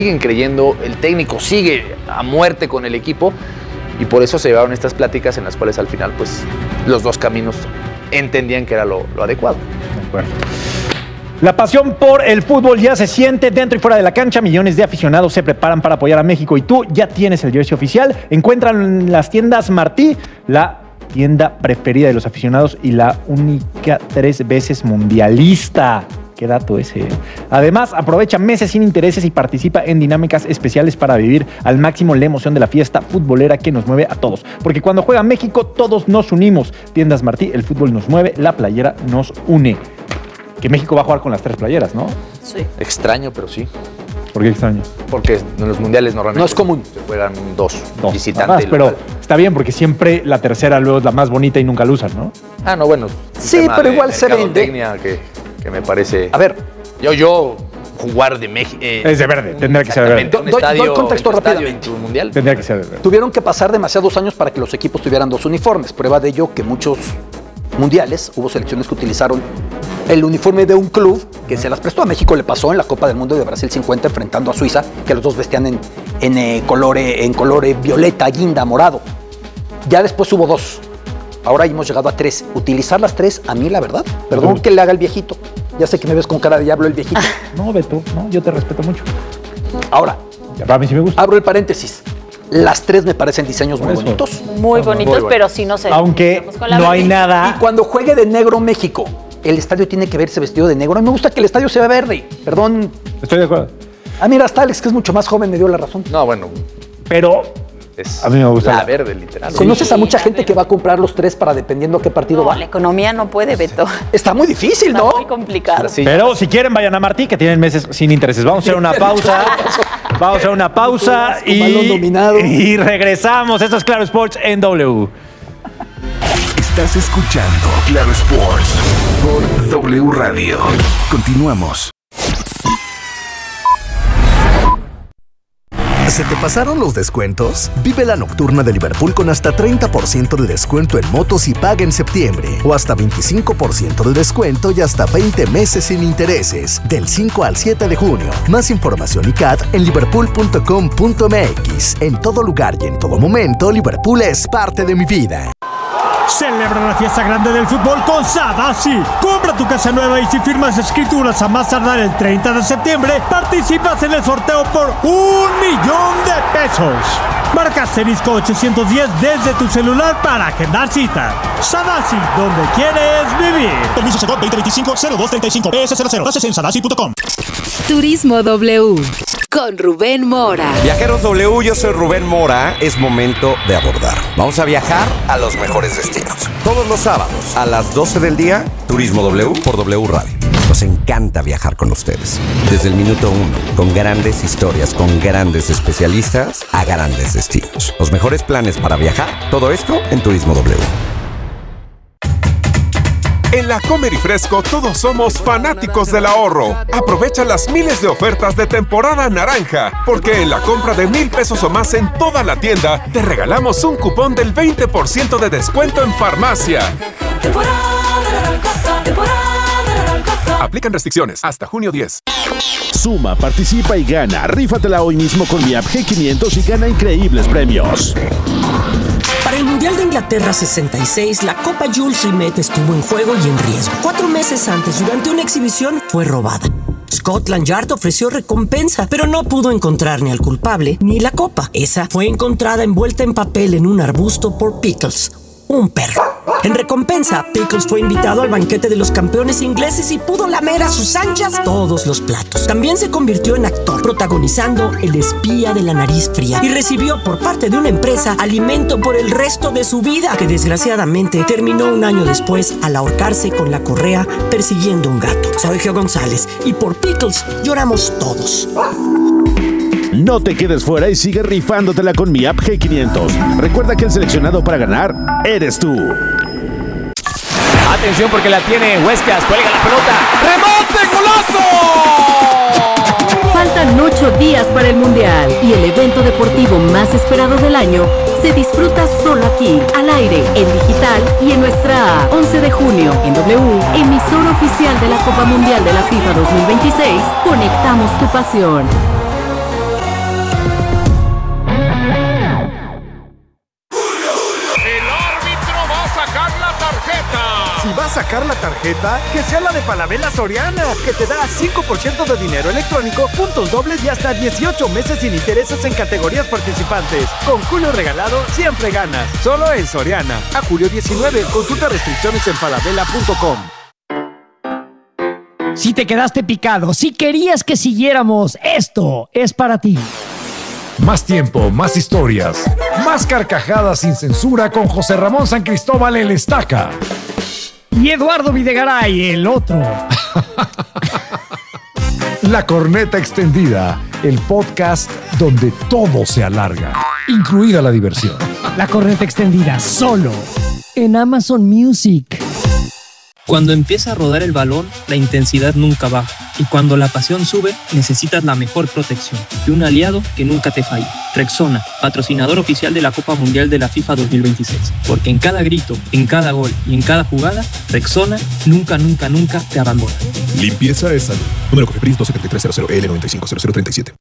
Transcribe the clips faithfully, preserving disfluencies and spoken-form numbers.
siguen creyendo, el técnico sigue a muerte con el equipo y por eso se llevaron estas pláticas en las cuales al final pues los dos caminos entendían que era lo, lo adecuado. De acuerdo. La pasión por el fútbol ya se siente dentro y fuera de la cancha. Millones de aficionados se preparan para apoyar a México y tú ya tienes el jersey oficial. Encuentran en las tiendas Martí, la tienda preferida de los aficionados y la única tres veces mundialista. Qué dato ese. Además, aprovecha meses sin intereses y participa en dinámicas especiales para vivir al máximo la emoción de la fiesta futbolera que nos mueve a todos. Porque cuando juega México, todos nos unimos. Tiendas Martí, el fútbol nos mueve, la playera nos une. Que México va a jugar con las tres playeras, ¿no? Sí. Extraño, pero sí. ¿Por qué extraño? Porque en los mundiales normalmente no es común. Se juegan dos, dos. visitante Además, y pero local. está bien porque siempre la tercera luego es la más bonita y nunca la usan, ¿no? Ah, no, bueno. Sí, pero igual se vende. Que, que me parece... A ver. Yo, yo, jugar de México... Eh, es de verde, tendría que ser de verde. Un Doy, estadio, doy contexto un estadio rápidamente. en tu mundial. Tendría que ser de verde. Tuvieron que pasar demasiados años para que los equipos tuvieran dos uniformes. Prueba de ello que muchos mundiales, hubo selecciones que utilizaron el uniforme de un club que se las prestó. A México le pasó en la Copa del Mundo de Brasil cincuenta enfrentando a Suiza, que los dos vestían en, en, eh, color, en color violeta, guinda, morado. Ya después hubo dos. Ahora hemos llegado a tres. Utilizar las tres, a mí la verdad, perdón que le haga el viejito. Ya sé que me ves con cara de diablo el viejito. No, Beto, no, yo te respeto mucho. Ahora, ya, para mí sí me gusta. Abro el paréntesis. Las tres me parecen diseños muy Eso. bonitos. Muy bonitos, bueno. pero sí no sé. Aunque no hay nada. Y cuando juegue de negro México, el estadio tiene que verse vestido de negro. A mí me gusta que el estadio sea verde. Perdón. Estoy de acuerdo. Ah, mira, hasta Alex, que es mucho más joven, me dio la razón. No, bueno, Pero es a mí me gusta la la- verde, literal. ¿Conoces Sí, a mucha la gente verde. que va a comprar los tres para dependiendo a qué partido No, va? la economía no puede, Beto. Está muy difícil, Está ¿no? muy complicado. Sí. Pero si quieren, vayan a Martí, que tienen meses sin intereses. Vamos a hacer una pausa. Vamos a hacer una pausa Qué asco, balón y, dominado. y regresamos. Esto es Claro Sports en W. Estás escuchando Claro Sports por W Radio. Continuamos. ¿Se te pasaron los descuentos? Vive la nocturna de Liverpool con hasta treinta por ciento de descuento en motos y paga en septiembre. O hasta veinticinco por ciento de descuento y hasta veinte meses sin intereses. Del cinco al siete de junio. Más información y C A D en liverpool punto com punto m x. En todo lugar y en todo momento, Liverpool es parte de mi vida. Celebra la fiesta grande del fútbol con Sadasi. Compra tu casa nueva y si firmas escrituras a más tardar el treinta de septiembre, participas en el sorteo por un millón de pesos. Marca asterisco ochocientos diez desde tu celular para agendar cita. Sadasi, donde quieres vivir. Permiso Segov veinte veinticinco cero dos treinta y cinco P S cero cero. Bases en sadasi punto com. Turismo W con Rubén Mora. Viajeros W, yo soy Rubén Mora. Es momento de abordar. Vamos a viajar a los mejores destinos. Todos los sábados a las doce del día, Turismo W por W Radio. Nos encanta viajar con ustedes. Desde el minuto uno, con grandes historias, con grandes especialistas a grandes destinos. Los mejores planes para viajar, todo esto en Turismo W. En la Comer y Fresco todos somos fanáticos del ahorro. Aprovecha las miles de ofertas de temporada naranja, porque en la compra de mil pesos o más en toda la tienda, te regalamos un cupón del veinte por ciento de descuento en farmacia. Aplican restricciones hasta junio diez. Suma, participa y gana. Rífatela hoy mismo con mi app G quinientos y gana increíbles premios. Para el Mundial de Inglaterra sesenta y seis, la Copa Jules Rimet estuvo en juego y en riesgo. Cuatro meses antes, durante una exhibición, fue robada. Scotland Yard ofreció recompensa, pero no pudo encontrar ni al culpable ni la copa. Esa fue encontrada envuelta en papel en un arbusto por Pickles, un perro. En recompensa, Pickles fue invitado al banquete de los campeones ingleses y pudo lamer a sus anchas todos los platos. También se convirtió en actor, protagonizando El espía de la nariz fría, y recibió por parte de una empresa alimento por el resto de su vida, que desgraciadamente terminó un año después al ahorcarse con la correa persiguiendo un gato. Soy Geo González y por Pickles lloramos todos. No te quedes fuera y sigue rifándotela con mi app G quinientos. Recuerda que el seleccionado para ganar eres tú. Atención porque la tiene Huescas, cuelga la pelota. ¡Remate, golazo! Faltan ocho días para el Mundial y el evento deportivo más esperado del año se disfruta solo aquí, al aire, en digital y en nuestra app. once de junio, en W, emisora oficial de la Copa Mundial de la FIFA dos mil veintiséis, conectamos tu pasión. tarjeta? Que sea la de Falabella Soriana, que te da cinco por ciento de dinero electrónico, puntos dobles y hasta dieciocho meses sin intereses en categorías participantes. Con Julio Regalado siempre ganas. Solo en Soriana. A julio diecinueve. Consulta restricciones en falabella punto com. Si te quedaste picado, si querías que siguiéramos, esto es para ti. Más tiempo, más historias, más carcajadas sin censura con José Ramón San Cristóbal el Estaca. Y Eduardo Videgaray, el otro. La Corneta Extendida, el podcast donde todo se alarga, incluida la diversión. La Corneta Extendida, solo en Amazon Music. Cuando empieza a rodar el balón, la intensidad nunca baja. Y cuando la pasión sube, necesitas la mejor protección y un aliado que nunca te falle. Rexona, patrocinador oficial de la Copa Mundial de la FIFA dos mil veintiséis. Porque en cada grito, en cada gol y en cada jugada, Rexona nunca, nunca, nunca te abandona. Limpieza es salud. Número Cofepris dos siete tres cero cero L nueve cinco cero cero tres siete.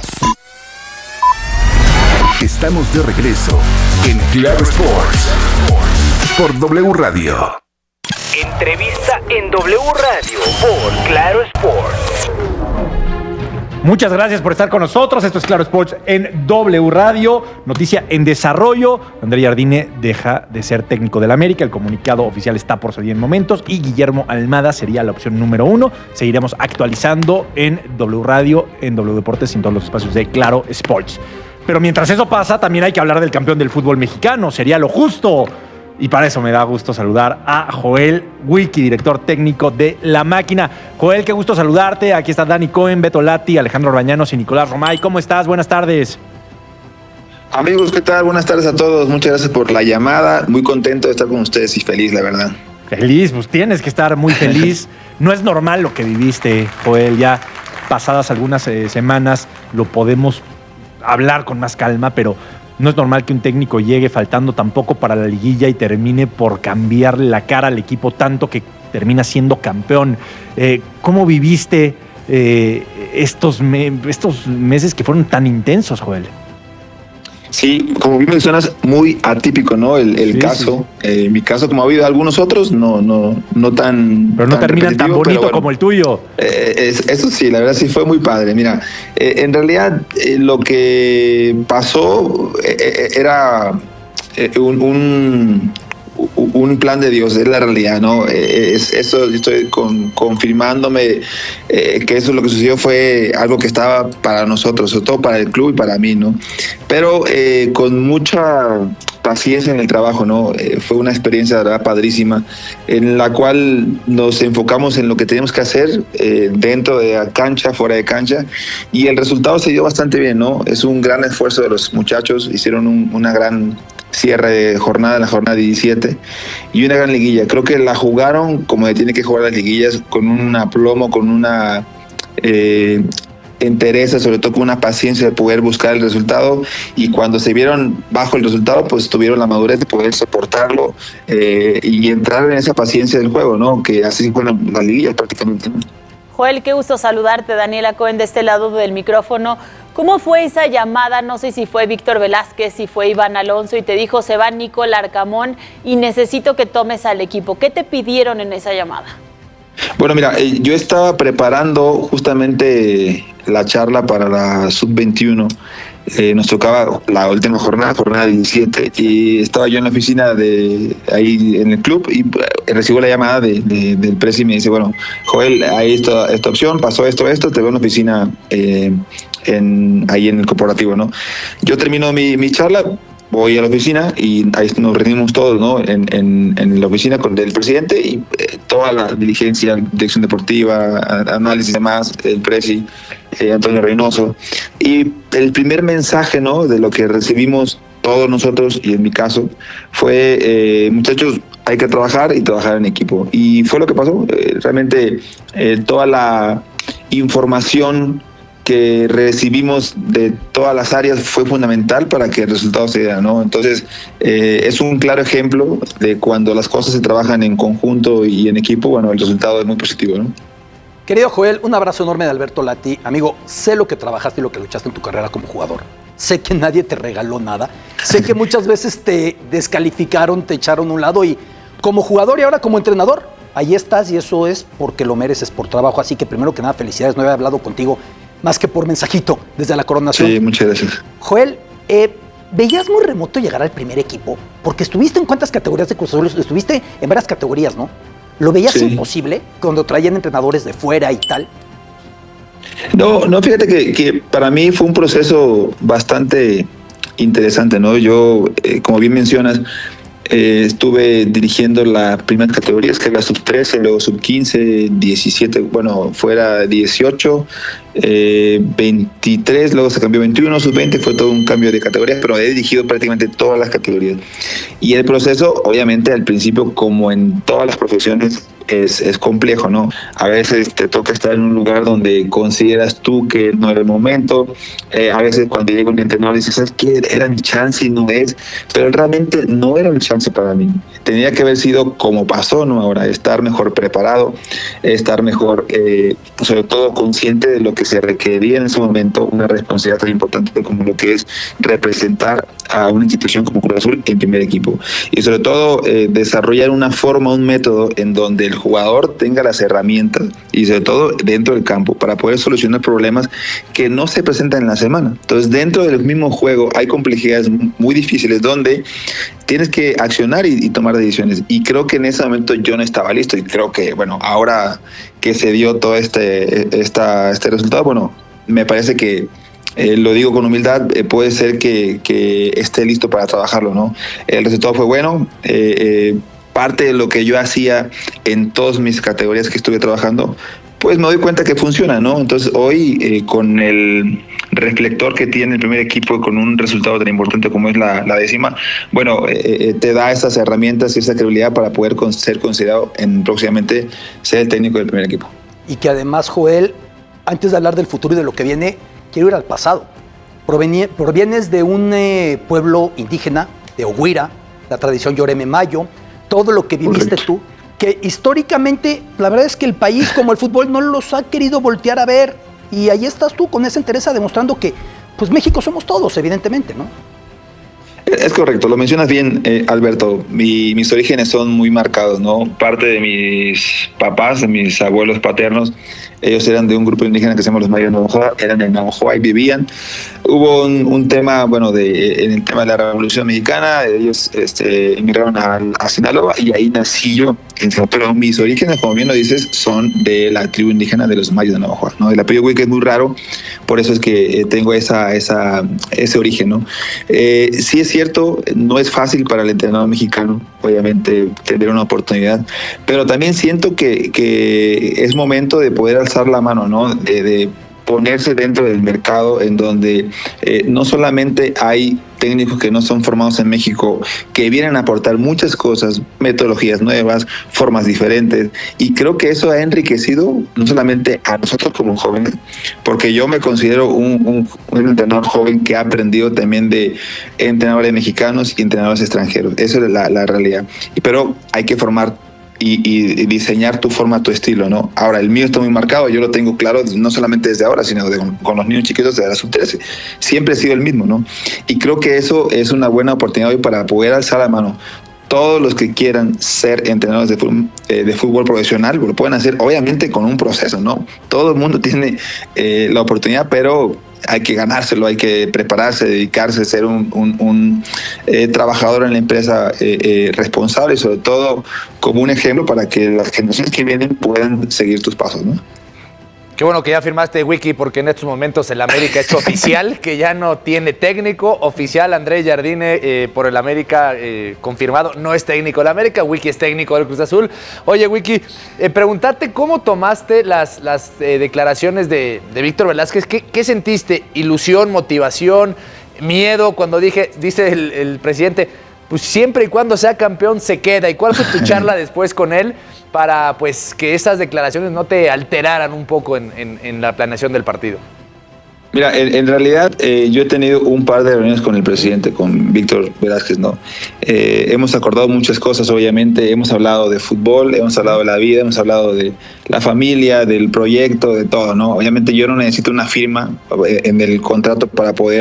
Estamos de regreso en Claro Sports por W Radio. Entrevista en W Radio por Claro Sports. Muchas gracias por estar con nosotros. Esto es Claro Sports en W Radio. Noticia en desarrollo. André Jardine deja de ser técnico del América. El comunicado oficial está por salir en momentos. Y Guillermo Almada sería la opción número uno. Seguiremos actualizando en W Radio, en W Deportes y en todos los espacios de Claro Sports. Pero mientras eso pasa, también hay que hablar del campeón del fútbol mexicano. Sería lo justo. Y para eso me da gusto saludar a Joel Wiki, director técnico de La Máquina. Joel, qué gusto saludarte. Aquí está Dani Cohen, Beto Lati, Alejandro Orbañanos y Nicolás Romay. ¿Cómo estás? Buenas tardes. Amigos, ¿qué tal? Buenas tardes a todos. Muchas gracias por la llamada. Muy contento de estar con ustedes y feliz, la verdad. Feliz, pues tienes que estar muy feliz. No es normal lo que viviste, Joel. Ya pasadas algunas eh, semanas lo podemos hablar con más calma, pero no es normal que un técnico llegue faltando tampoco para la liguilla y termine por cambiarle la cara al equipo tanto que termina siendo campeón. Eh, ¿Cómo viviste eh, estos, me- estos meses que fueron tan intensos, Joel? Sí, como bien mencionas, muy atípico, ¿no? El, el Sí, caso. Eh, en mi caso, como ha habido algunos otros, no, no, no tan. Pero no tan terminan tan repetitivo, bonito pero bueno. como el tuyo. Eh, es- eso sí, la verdad sí fue muy padre. Mira, eh, en realidad eh, lo que pasó eh, eh, era eh, un, un, un plan de Dios, es la realidad, ¿no? Eh, es, eso yo estoy con- confirmándome eh, que eso lo que sucedió fue algo que estaba para nosotros, sobre todo para el club y para mí, ¿no? Pero eh, con mucha paciencia en el trabajo, ¿no? Eh, fue una experiencia, de verdad, padrísima, en la cual nos enfocamos en lo que teníamos que hacer eh, dentro de la cancha, fuera de cancha, y el resultado se dio bastante bien, ¿no? Es un gran esfuerzo de los muchachos, hicieron un- una gran cierre de jornada, la jornada diecisiete, y una gran liguilla. Creo que la jugaron como se tiene que jugar las liguillas, con un aplomo, con una eh, entereza, sobre todo con una paciencia de poder buscar el resultado, y cuando se vieron bajo el resultado, pues tuvieron la madurez de poder soportarlo eh, y entrar en esa paciencia del juego, ¿no? Que así fueron las liguillas prácticamente, ¿no? Joel, qué gusto saludarte. Daniela Cohen de este lado del micrófono. ¿Cómo fue esa llamada? No sé si fue Víctor Velázquez, si fue Iván Alonso y te dijo se va Nico Larcamón y necesito que tomes al equipo. ¿Qué te pidieron en esa llamada? Bueno, mira, eh, yo estaba preparando justamente la charla para la sub veintiuno. Eh, nos tocaba la última jornada, jornada diecisiete, y estaba yo en la oficina de ahí en el club y eh, recibo la llamada de, de- del presi y me dice, bueno, Joel, hay esta, esta opción, pasó esto, esto, te veo en la oficina eh, en, ahí en el corporativo, ¿no? Yo termino mi, mi charla, voy a la oficina y ahí nos reunimos todos, ¿no? En, en, en la oficina con el presidente y eh, toda la dirigencia, dirección deportiva, a- análisis y demás, el presi, eh, Antonio Reynoso. Y el primer mensaje, ¿no? De lo que recibimos todos nosotros, y en mi caso, fue, eh, muchachos, hay que trabajar y trabajar en equipo. Y fue lo que pasó. Eh, realmente eh, toda la información que recibimos de todas las áreas fue fundamental para que el resultado se diera, ¿no? Entonces, eh, es un claro ejemplo de cuando las cosas se trabajan en conjunto y en equipo, bueno, el resultado es muy positivo, ¿no? Querido Joel, un abrazo enorme de Alberto Lati. Amigo, sé lo que trabajaste y lo que luchaste en tu carrera como jugador. Sé que nadie te regaló nada. Sé que muchas veces te descalificaron, te echaron a un lado y como jugador y ahora como entrenador, ahí estás y eso es porque lo mereces por trabajo. Así que primero que nada, felicidades. No había hablado contigo más que por mensajito desde la coronación. Sí, muchas gracias. Joel, eh, ¿veías muy remoto llegar al primer equipo? Porque estuviste en cuántas categorías de Cruz Azul, estuviste en varias categorías, ¿no? ¿Lo veías sí. imposible cuando traían entrenadores de fuera y tal? No, no, fíjate que, que para mí fue un proceso bastante interesante, ¿no? Yo, eh, como bien mencionas, eh, estuve dirigiendo las primeras categorías, que era sub trece, luego sub quince, diecisiete, bueno, fuera dieciocho, eh, veintitrés, luego se cambió veintiuno, sub veinte, fue todo un cambio de categorías, pero he dirigido prácticamente todas las categorías. Y el proceso, obviamente, al principio, como en todas las profesiones, Es, es complejo, ¿no? A veces te toca estar en un lugar donde consideras tú que no era el momento, eh, a veces cuando llega un entrenador dices, ¿sabes qué? Era mi chance y no es, pero realmente no era mi chance para mí. Tenía que haber sido como pasó, ¿no? Ahora, estar mejor preparado, estar mejor, eh, sobre todo consciente de lo que se requería en ese momento, una responsabilidad tan importante como lo que es representar a una institución como Cruz Azul en primer equipo. Y sobre todo, eh, desarrollar una forma, un método en donde el jugador tenga las herramientas y sobre todo dentro del campo para poder solucionar problemas que no se presentan en la semana. Entonces, dentro del mismo juego hay complejidades muy difíciles donde tienes que accionar y, y tomar decisiones. Y creo que en ese momento yo no estaba listo y creo que, bueno, ahora que se dio todo este, esta, este resultado, bueno, me parece que Eh, lo digo con humildad, eh, puede ser que, que esté listo para trabajarlo, ¿no? El resultado fue bueno, eh, eh, parte de lo que yo hacía en todas mis categorías que estuve trabajando, pues me doy cuenta que funciona, ¿no? Entonces hoy, eh, con el reflector que tiene el primer equipo, con un resultado tan importante como es la, la décima, bueno, eh, eh, te da esas herramientas y esa credibilidad para poder con, ser considerado en próximamente ser el técnico del primer equipo. Y que además, Joel, antes de hablar del futuro y de lo que viene, quiero ir al pasado. Provenie, provienes de un eh, pueblo indígena, de Oguira, la tradición Yoreme Mayo, todo lo que viviste Correcto. Tú, que históricamente, la verdad es que el país como el fútbol no los ha querido voltear a ver, y ahí estás tú con esa entereza demostrando que, pues México somos todos, evidentemente, ¿no? Es correcto, lo mencionas bien, eh, Alberto. Mi, mis orígenes son muy marcados, ¿no? Parte de mis papás, de mis abuelos paternos, ellos eran de un grupo indígena que se llama los Mayos Navajoa, eran en Navajoa y vivían. Hubo un, un tema, bueno, de, en el tema de la Revolución Mexicana, ellos este, emigraron a, a Sinaloa y ahí nací yo. Pero mis orígenes, como bien lo dices, son de la tribu indígena de los Mayos de Navajoa, ¿no? El apellido Huica es muy raro, por eso es que tengo esa, esa, ese origen, ¿no? Eh, sí es cierto, no es fácil para el entrenador mexicano, obviamente, tener una oportunidad, pero también siento que, que es momento de poder alzar la mano, ¿no? De, de ponerse dentro del mercado en donde eh, no solamente hay técnicos que no son formados en México, que vienen a aportar muchas cosas, metodologías nuevas, formas diferentes, y creo que eso ha enriquecido no solamente a nosotros como jóvenes, porque yo me considero un, un, un entrenador joven que ha aprendido también de entrenadores mexicanos y entrenadores extranjeros. Eso es la, la realidad. Pero hay que formar Y, y diseñar tu forma, tu estilo, ¿no? Ahora, el mío está muy marcado, yo lo tengo claro, no solamente desde ahora, sino de, con, con los niños chiquitos de la sub trece. Siempre he sido el mismo, ¿no? Y creo que eso es una buena oportunidad hoy para poder alzar la mano. Todos los que quieran ser entrenadores de fútbol, eh, de fútbol profesional, lo pueden hacer, obviamente, con un proceso, ¿no? Todo el mundo tiene eh, la oportunidad, pero hay que ganárselo, hay que prepararse, dedicarse, ser un, un, un eh, trabajador en la empresa eh, eh, responsable y sobre todo como un ejemplo para que las generaciones que vienen puedan seguir tus pasos, ¿no? Qué bueno que ya firmaste, Wiki, porque en estos momentos el América ha hecho oficial que ya no tiene técnico. Oficial, Andrés Jardine eh, por el América eh, confirmado. No es técnico del América, Wiki es técnico del Cruz Azul. Oye, Wiki, eh, preguntarte cómo tomaste las, las eh, declaraciones de, de Víctor Velázquez. ¿Qué, ¿Qué sentiste? ¿Ilusión, motivación, miedo? Cuando dije, dice el, el presidente, pues siempre y cuando sea campeón se queda. ¿Y cuál fue tu charla después con él para pues que esas declaraciones no te alteraran un poco en, en, en la planeación del partido? Mira, en, en realidad eh, yo he tenido un par de reuniones con el presidente, con Víctor Velázquez, ¿no? Eh, hemos acordado muchas cosas, obviamente, hemos hablado de fútbol, hemos hablado de la vida, hemos hablado de la familia, del proyecto, de todo, ¿no? Obviamente yo no necesito una firma en el contrato para poder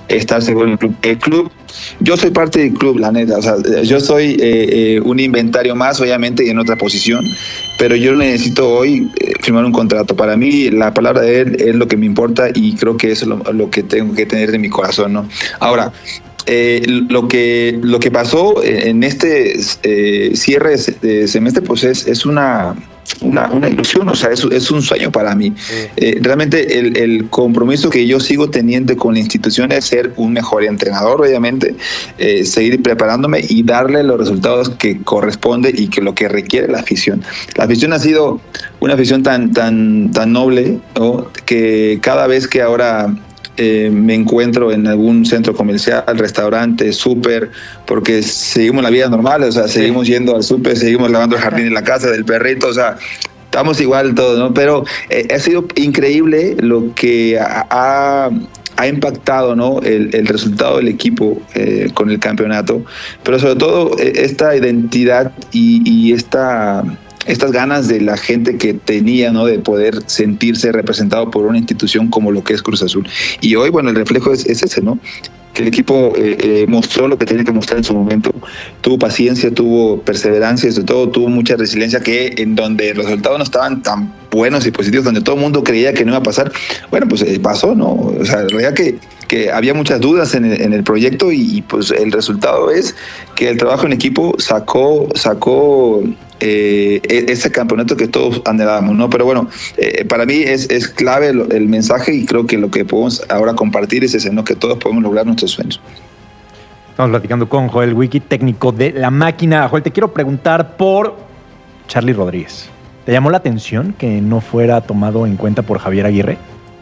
estar seguro en el club. El club, yo soy parte del club, la neta, o sea, yo soy eh, eh, un inventario más, obviamente, y en otra posición, pero yo necesito hoy eh, firmar un contrato. Para mí, la palabra de él es lo que me importa y creo que eso es lo, lo que tengo que tener en mi corazón, ¿no? Ahora, Eh, lo que lo que pasó en este eh, cierre de semestre, pues es, es una, una, una ilusión, o sea, es, es un sueño para mí. Eh, realmente el, el compromiso que yo sigo teniendo con la institución es ser un mejor entrenador, obviamente, eh, seguir preparándome y darle los resultados que corresponde y que lo que requiere la afición. La afición ha sido una afición tan, tan, tan noble, ¿no? Que cada vez que ahora Eh, me encuentro en algún centro comercial, restaurante, súper, porque seguimos la vida normal, o sea, seguimos yendo al súper, seguimos lavando el jardín en la casa del perrito, o sea, estamos igual todos, ¿no? Pero eh, ha sido increíble lo que ha, ha, ha impactado, ¿no? El, el resultado del equipo eh, con el campeonato, pero sobre todo eh, esta identidad y, y esta... estas ganas de la gente que tenía, ¿no? De poder sentirse representado por una institución como lo que es Cruz Azul. Y hoy, bueno, el reflejo es, es ese, ¿no? Que el equipo eh, eh, mostró lo que tenía que mostrar en su momento. Tuvo paciencia, tuvo perseverancia, sobre todo tuvo mucha resiliencia, que en donde los resultados no estaban tan buenos y positivos, donde todo el mundo creía que no iba a pasar, bueno, pues eh, pasó, ¿no? O sea, en realidad que, que había muchas dudas en el, en el proyecto y, y pues el resultado es que el trabajo en equipo sacó, sacó Eh, ese campeonato que todos anhelábamos, ¿no? Pero bueno, eh, para mí es, es clave el, el mensaje y creo que lo que podemos ahora compartir es ese, ¿no? Que todos podemos lograr nuestros sueños. Estamos platicando con Joel Wiki, técnico de La Máquina. Joel, te quiero preguntar por Charlie Rodríguez. ¿Te llamó la atención que no fuera tomado en cuenta por Javier Aguirre?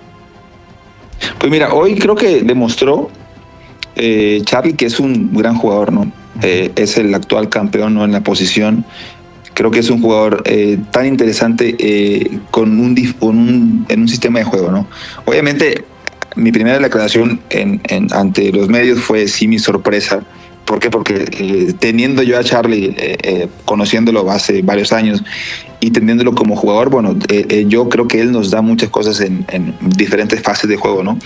Pues mira, hoy creo que demostró eh, Charlie que es un gran jugador, ¿no? Eh, es el actual campeón, ¿no? En la posición. Creo que es un jugador eh, tan interesante eh, con un, con un, en un sistema de juego, ¿no? Obviamente, mi primera declaración en, en, ante los medios fue sí mi sorpresa. ¿Por qué? Porque eh, teniendo yo a Charlie, eh, eh, conociéndolo hace varios años y teniéndolo como jugador, bueno, eh, eh, yo creo que él nos da muchas cosas en, en diferentes fases de juego, ¿no?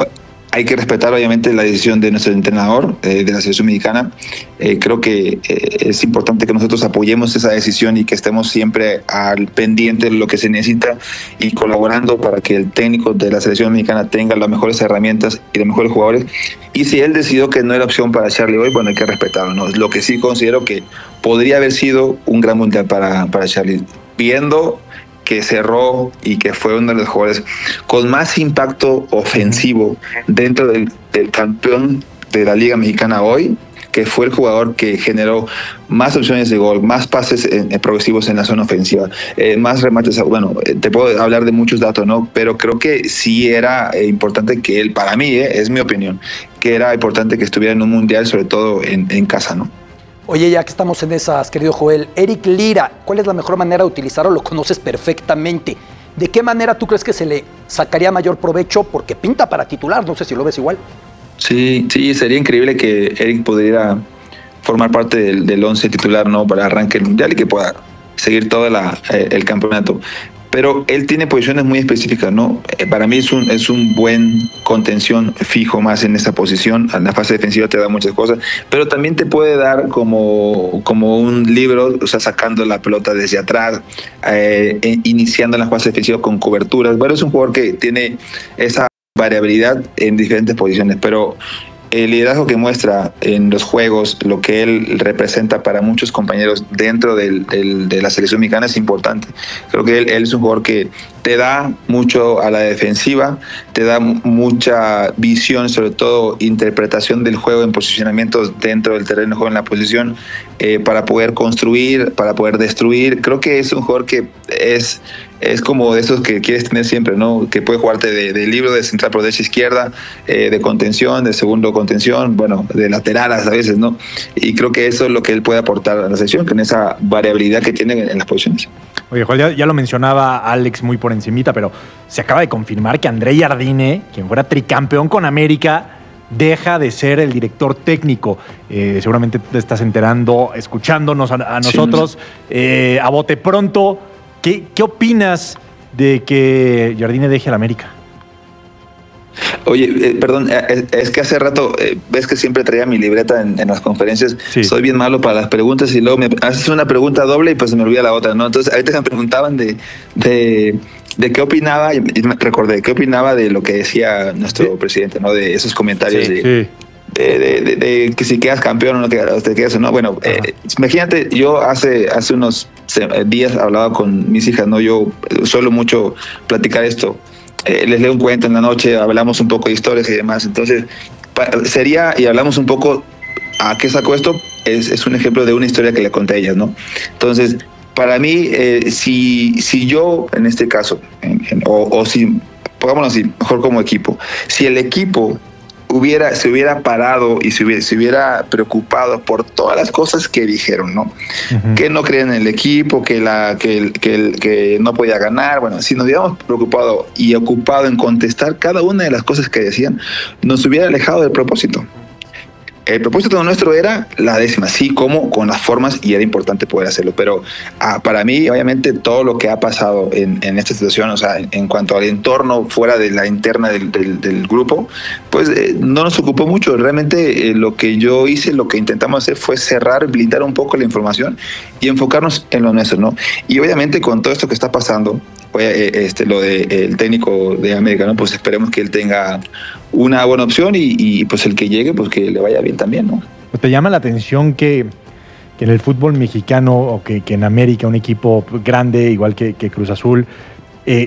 Hay que respetar obviamente la decisión de nuestro entrenador, eh, de la selección mexicana. Eh, creo que eh, es importante que nosotros apoyemos esa decisión y que estemos siempre al pendiente de lo que se necesita y colaborando para que el técnico de la selección mexicana tenga las mejores herramientas y los mejores jugadores. Y si él decidió que no era opción para Charlie hoy, bueno, hay que respetarlo, ¿no? Lo que sí considero que podría haber sido un gran mundial para, para Charlie. Viendo que cerró y que fue uno de los jugadores con más impacto ofensivo dentro del, del campeón de la Liga Mexicana hoy, que fue el jugador que generó más opciones de gol, más pases en, en progresivos en la zona ofensiva, eh, más remates. Bueno, eh, te puedo hablar de muchos datos, ¿no? Pero creo que sí era eh, importante que él, para mí, eh, es mi opinión, que era importante que estuviera en un mundial, sobre todo en, en casa, ¿no? Oye, ya que estamos en esas, querido Joel, Eric Lira, ¿cuál es la mejor manera de utilizarlo? Lo conoces perfectamente. ¿De qué manera tú crees que se le sacaría mayor provecho? Porque pinta para titular, no sé si lo ves igual. Sí, sí, sería increíble que Eric pudiera formar parte del, del once titular, ¿no? Para arranque el mundial y que pueda seguir todo la, eh, el campeonato. Pero él tiene posiciones muy específicas, ¿no? Eh, para mí es un, es un buen contención fijo más en esa posición. En la fase defensiva te da muchas cosas, pero también te puede dar como, como un libro, o sea, sacando la pelota desde atrás, eh, iniciando la fase defensiva con coberturas. Bueno, es un jugador que tiene esa variabilidad en diferentes posiciones, pero el liderazgo que muestra en los juegos, lo que él representa para muchos compañeros dentro del, del, de la selección mexicana es importante. Creo que él, él es un jugador que te da mucho a la defensiva, te da mucha visión, sobre todo interpretación del juego en posicionamientos dentro del terreno de juego en la posición, eh, para poder construir, para poder destruir. Creo que es un jugador que es... es como de esos que quieres tener siempre, ¿no? Que puede jugarte de, de libro, de central por derecha izquierda, eh, de contención, de segundo contención, bueno, de laterales a veces, ¿no? Y creo que eso es lo que él puede aportar a la selección, con esa variabilidad que tiene en, en las posiciones. Oye, Joel, ya, ya lo mencionaba Alex muy por encimita, pero se acaba de confirmar que André Jardine, quien fuera tricampeón con América, deja de ser el director técnico. Eh, seguramente te estás enterando, escuchándonos a, a nosotros, sí. eh, a bote pronto. ¿Qué, ¿Qué opinas de que Jardine deje al América? Oye, eh, perdón, eh, es que hace rato, eh, ves que siempre traía mi libreta en, en las conferencias. Sí. Soy bien malo para las preguntas y luego me haces una pregunta doble y pues se me olvida la otra, ¿no? Entonces, ahorita me preguntaban de, de, de qué opinaba, y me recordé, qué opinaba de lo que decía nuestro sí. presidente, ¿no? De esos comentarios sí, de, sí. De, de, de, de que si quedas campeón o no te, te quedas o no. Bueno, eh, imagínate, yo hace, hace unos días hablaba con mis hijas, ¿no? Yo suelo mucho platicar esto. Eh, les leo un cuento en la noche, hablamos un poco de historias y demás. Entonces, pa, sería, y hablamos un poco, ¿a qué sacó esto? Es, es un ejemplo de una historia que le conté a ellas, ¿no? Entonces, para mí, eh, si, si yo, en este caso, en, en, o, o si, pongámoslo así, mejor como equipo, si el equipo hubiera, se hubiera parado y se hubiera, se hubiera preocupado por todas las cosas que dijeron, ¿no? Uh-huh. Que no creían en el equipo, que, la, que, que, que no podía ganar. Bueno, si nos hubiéramos preocupado y ocupado en contestar cada una de las cosas que decían, nos hubiera alejado del propósito. El propósito nuestro era la décima, sí, como con las formas, y era importante poder hacerlo. Pero ah, para mí, obviamente, todo lo que ha pasado en, en esta situación, o sea, en, en cuanto al entorno fuera de la interna del, del, del grupo, pues eh, no nos ocupó mucho. Realmente eh, lo que yo hice, lo que intentamos hacer fue cerrar, blindar un poco la información y enfocarnos en lo nuestro, ¿no? Y obviamente con todo esto que está pasando, eh, este, lo del de, técnico de América, ¿no? Pues esperemos que él tenga una buena opción y, y pues el que llegue, pues que le vaya bien también, ¿no? ¿Te llama la atención que, que en el fútbol mexicano o que, que en América, un equipo grande, igual que, que Cruz Azul, eh,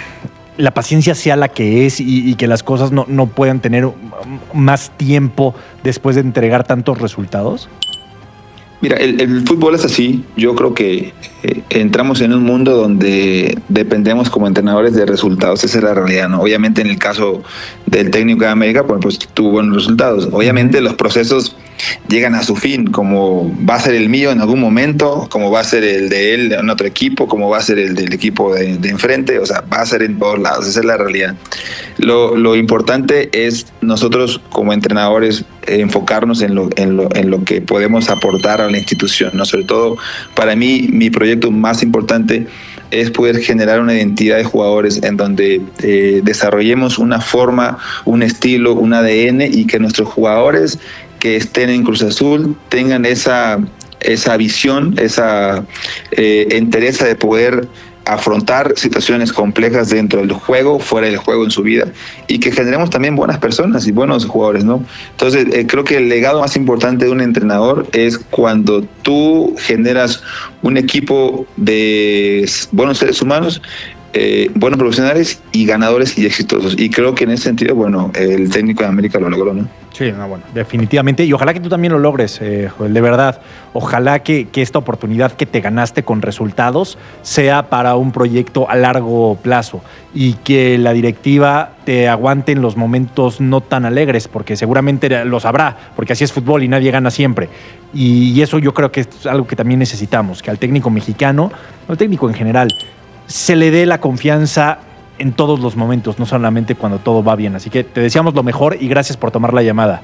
la paciencia sea la que es y, y que las cosas no, no puedan tener más tiempo después de entregar tantos resultados? Mira, el, el fútbol es así. Yo creo que eh, entramos en un mundo donde dependemos como entrenadores de resultados. Esa es la realidad, ¿no? Obviamente en el caso del técnico de América, pues, pues tuvo buenos resultados. Obviamente los procesos llegan a su fin, como va a ser el mío en algún momento, como va a ser el de él en otro equipo, como va a ser el del equipo de, de enfrente, o sea, va a ser en todos lados. Esa es la realidad. Lo, lo importante es nosotros como entrenadores eh, enfocarnos en lo, en, lo, en lo que podemos aportar a la institución, ¿no? Sobre todo, para mí, mi proyecto más importante es poder generar una identidad de jugadores en donde eh, desarrollemos una forma, un estilo, un A D N, y que nuestros jugadores que estén en Cruz Azul tengan esa, esa visión, esa eh, entereza de poder afrontar situaciones complejas dentro del juego, fuera del juego en su vida, y que generemos también buenas personas y buenos jugadores, ¿no? Entonces, eh, creo que el legado más importante de un entrenador es cuando tú generas un equipo de buenos seres humanos, eh, buenos profesionales y ganadores y exitosos. Y creo que en ese sentido, bueno, el técnico de América lo logró, ¿no? Sí, no, bueno, definitivamente. Y ojalá que tú también lo logres, eh, Joel, de verdad. Ojalá que, que esta oportunidad que te ganaste con resultados sea para un proyecto a largo plazo y que la directiva te aguante en los momentos no tan alegres, porque seguramente lo sabrá, porque así es fútbol y nadie gana siempre. Y, y eso yo creo que es algo que también necesitamos, que al técnico mexicano, al técnico en general, se le dé la confianza en todos los momentos, no solamente cuando todo va bien. Así que te deseamos lo mejor y gracias por tomar la llamada.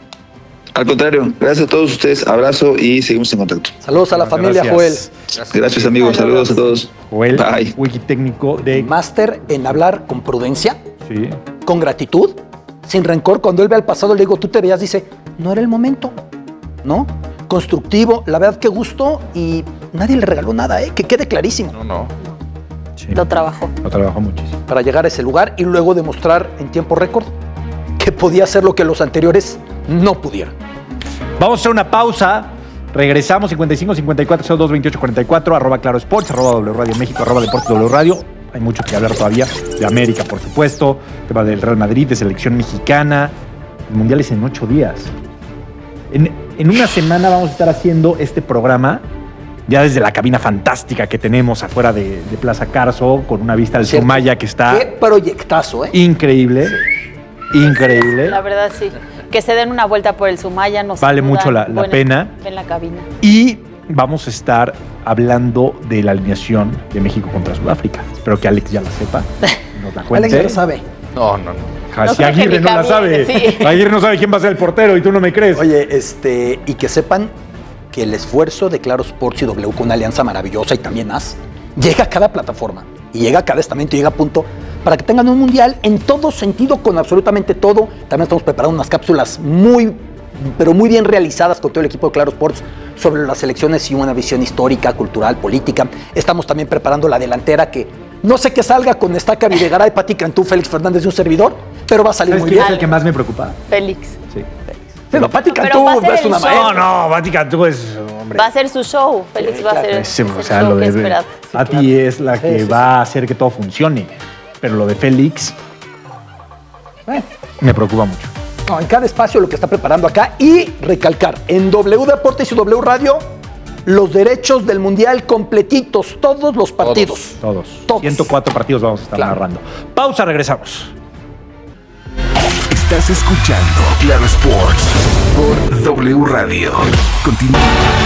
Al contrario, gracias a todos ustedes, abrazo y seguimos en contacto. Saludos a la Muchas familia, gracias. Joel. Gracias, gracias amigos, saludos. saludos a todos. Joel, Bye. wiki técnico de... Máster en hablar con prudencia, sí, con gratitud, sin rencor. Cuando él ve al pasado, le digo, tú te veías, dice, no era el momento, ¿no? Constructivo, la verdad que gustó y nadie le regaló nada, ¿eh? Que quede clarísimo. No, no. sí. Lo trabajó. Lo trabajó muchísimo. Para llegar a ese lugar y luego demostrar en tiempo récord que podía hacer lo que los anteriores no pudieron. Vamos a hacer una pausa. Regresamos cincuenta y cinco cincuenta y cuatro cero dos veintiocho cuarenta y cuatro, arroba Claro Sports, arroba W Radio México, arroba Deportes W Radio. Hay mucho que hablar todavía de América, por supuesto, tema del Real Madrid, de selección mexicana. El Mundial es en ocho días. En, en una semana vamos a estar haciendo este programa ya desde la cabina fantástica que tenemos afuera de, de Plaza Carso, con una vista al Sumaya que está... ¡Qué proyectazo, eh! Increíble, sí. increíble. La verdad, sí. Que se den una vuelta por el Sumaya. Nos vale saludan. mucho la, la Buena, pena. En la cabina. Y vamos a estar hablando de la alineación de México contra Sudáfrica. Espero que Alex ya la sepa. Nos la cuente. Alex ya lo sabe. No, no, no. Ja, si Aguirre no la sabe. Sí. Aguirre no sabe quién va a ser el portero y tú no me crees. Oye, este, y que sepan que el esfuerzo de Claro Sports y W con una alianza maravillosa y también A S llega a cada plataforma y llega a cada estamento y llega a punto para que tengan un mundial en todo sentido, con absolutamente todo. También estamos preparando unas cápsulas muy, pero muy bien realizadas con todo el equipo de Claro Sports sobre las selecciones y una visión histórica, cultural, política. Estamos también preparando la delantera que no sé qué salga con Estaca, Videgaray, Pati Cantú, Félix Fernández y un servidor, pero va a salir muy bien. ¿Es el que más me preocupa? Félix. Sí. Pero Pati No, Cantú pero va a ser es el una show. maestra. No, no, Pati Cantú es, hombre. Va a ser su show. Félix va a ser Sí, el o sea, show lo que de esperaba. Pati es la que Sí, sí, va a hacer que todo funcione. Pero lo de Félix eh, me preocupa mucho. No, en cada espacio lo que está preparando acá y recalcar, en W Deportes y W Radio, los derechos del Mundial completitos, todos los partidos. Todos. Todos. ciento cuatro partidos vamos a estar Claro. narrando. Pausa, regresamos. Estás escuchando Claro Sports por W Radio. Continúa.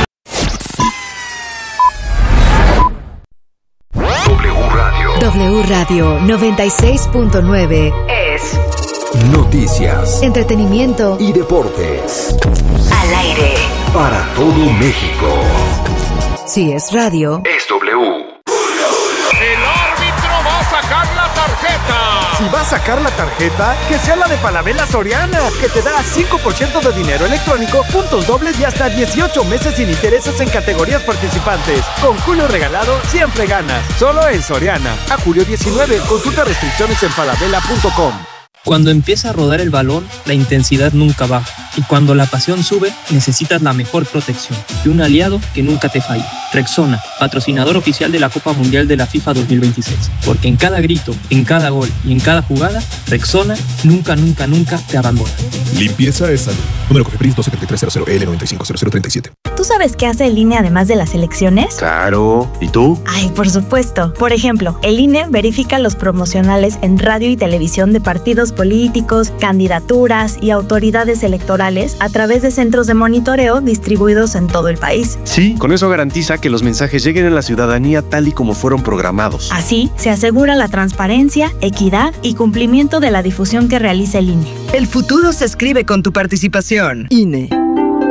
W Radio. W Radio noventa y seis punto nueve es Noticias entretenimiento y deportes. al aire. Para todo México. Si es radio, Es W. El árbitro va a sacar la tarjeta. Si va a sacar la tarjeta, que sea la de Falabella Soriana, que te da cinco por ciento de dinero electrónico, puntos dobles y hasta dieciocho meses sin intereses en categorías participantes. Con Julio Regalado siempre ganas. Solo en Soriana. A julio diecinueve. Consulta restricciones en falabella punto com. Cuando empieza a rodar el balón, la intensidad nunca baja. Y cuando la pasión sube, necesitas la mejor protección y un aliado que nunca te falle. Rexona, patrocinador oficial de la Copa Mundial de la FIFA dos mil veintiséis. Porque en cada grito, en cada gol y en cada jugada, Rexona nunca, nunca, nunca te abandona. Limpieza es salud. Número Cofepris dos siete tres cero cero L nueve cinco cero cero tres siete. ¿Tú sabes qué hace el I N E además de las elecciones? Claro. ¿Y tú? Ay, por supuesto. Por ejemplo, el I N E verifica los promocionales en radio y televisión de partidos políticos, candidaturas y autoridades electorales a través de centros de monitoreo distribuidos en todo el país. Sí, con eso garantiza que los mensajes lleguen a la ciudadanía tal y como fueron programados. Así, se asegura la transparencia, equidad y cumplimiento de la difusión que realiza el I N E. El futuro se escribe con tu participación. I N E.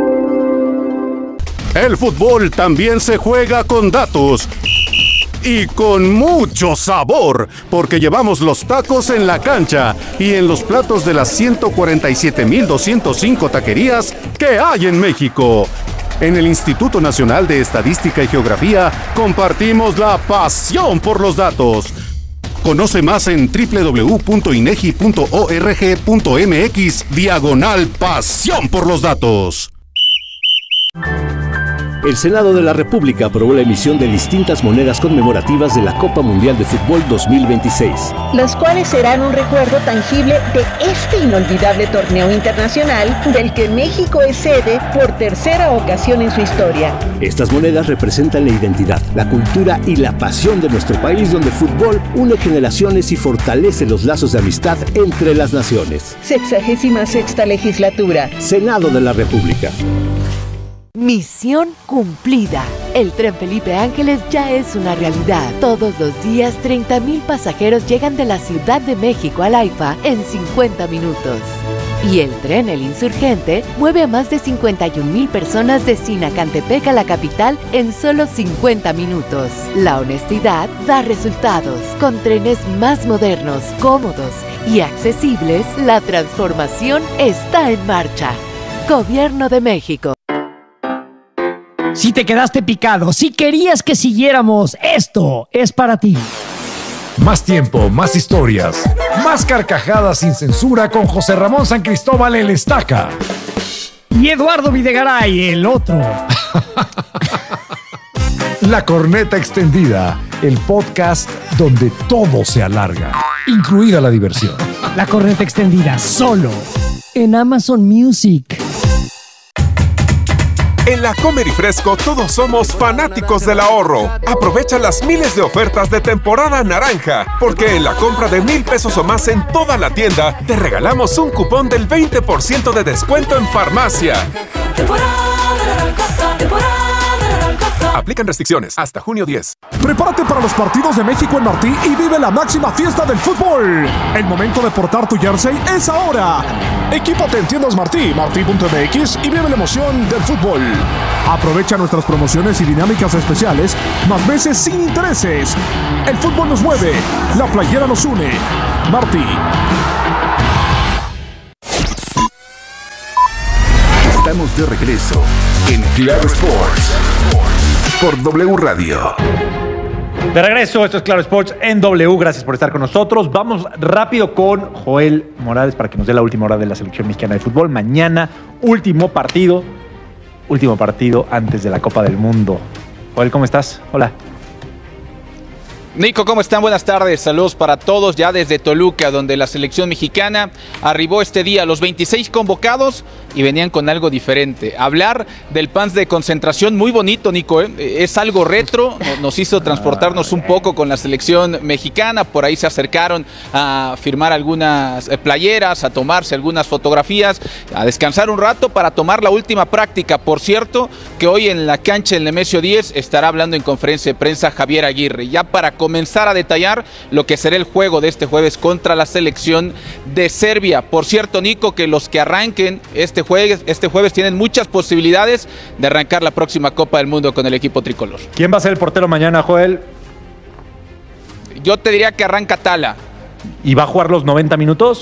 El fútbol también se juega con datos. Y con mucho sabor, porque llevamos los tacos en la cancha y en los platos de las ciento cuarenta y siete mil doscientos cinco taquerías que hay en México. En el Instituto Nacional de Estadística y Geografía compartimos la pasión por los datos. Conoce más en doble u doble u doble u punto inegi punto org punto mx diagonal pasión por los datos. El Senado de la República aprobó la emisión de distintas monedas conmemorativas de la Copa Mundial de Fútbol dos mil veintiséis. Los cuales serán un recuerdo tangible de este inolvidable torneo internacional del que México es sede por tercera ocasión en su historia. Estas monedas representan la identidad, la cultura y la pasión de nuestro país, donde el fútbol une generaciones y fortalece los lazos de amistad entre las naciones. Sexagésima sexta legislatura. Senado de la República. Misión cumplida. El tren Felipe Ángeles ya es una realidad. Todos los días, treinta mil pasajeros llegan de la Ciudad de México al AIFA en cincuenta minutos. Y el tren El Insurgente mueve a más de cincuenta y un mil personas de Sinacantepec a la capital en solo cincuenta minutos. La honestidad da resultados. Con trenes más modernos, cómodos y accesibles, la transformación está en marcha. Gobierno de México. Si te quedaste picado, si querías que siguiéramos, esto es para ti. Más tiempo, más historias, más carcajadas sin censura con José Ramón San Cristóbal el Estaca. Y Eduardo Videgaray, el otro. La Corneta Extendida, el podcast donde todo se alarga, incluida la diversión. La Corneta Extendida, solo en Amazon Music. En la Comer y Fresco todos somos fanáticos del ahorro. Aprovecha las miles de ofertas de temporada naranja, porque en la compra de mil pesos o más en toda la tienda, te regalamos un cupón del veinte por ciento de descuento en farmacia. Temporada naranja, temporada naranja. Aplican restricciones hasta junio diez. Prepárate para los partidos de México en Martí y vive la máxima fiesta del fútbol. El momento de portar tu jersey es ahora. Equípate en tiendas Martí, martí punto m x y vive la emoción del fútbol. Aprovecha nuestras promociones y dinámicas especiales, más meses sin intereses. El fútbol nos mueve, la playera nos une. Martí. Estamos de regreso en Claro Sports por W Radio. De regreso, esto es Claro Sports en W. Gracias por estar con nosotros. Vamos rápido con Joel Morales para que nos dé la última hora de la selección mexicana de fútbol. Mañana, último partido. Último partido antes de la Copa del Mundo. Joel, ¿cómo estás? Hola. Nico, ¿cómo están? Buenas tardes, saludos para todos ya desde Toluca, donde la selección mexicana arribó este día, los veintiséis convocados y venían con algo diferente. Hablar del pants de concentración, muy bonito, Nico, ¿eh? Es algo retro, nos hizo transportarnos un poco con la selección mexicana, por ahí se acercaron a firmar algunas playeras, a tomarse algunas fotografías, a descansar un rato para tomar la última práctica. Por cierto, que hoy en la cancha del Nemesio diez estará hablando en conferencia de prensa Javier Aguirre, ya para comenzar a detallar lo que será el juego de este jueves contra la selección de Serbia. Por cierto, Nico, que los que arranquen este jueves, este jueves tienen muchas posibilidades de arrancar la próxima Copa del Mundo con el equipo tricolor. ¿Quién va a ser el portero mañana, Joel? Yo te diría que arranca Tala. ¿Y va a jugar los noventa minutos?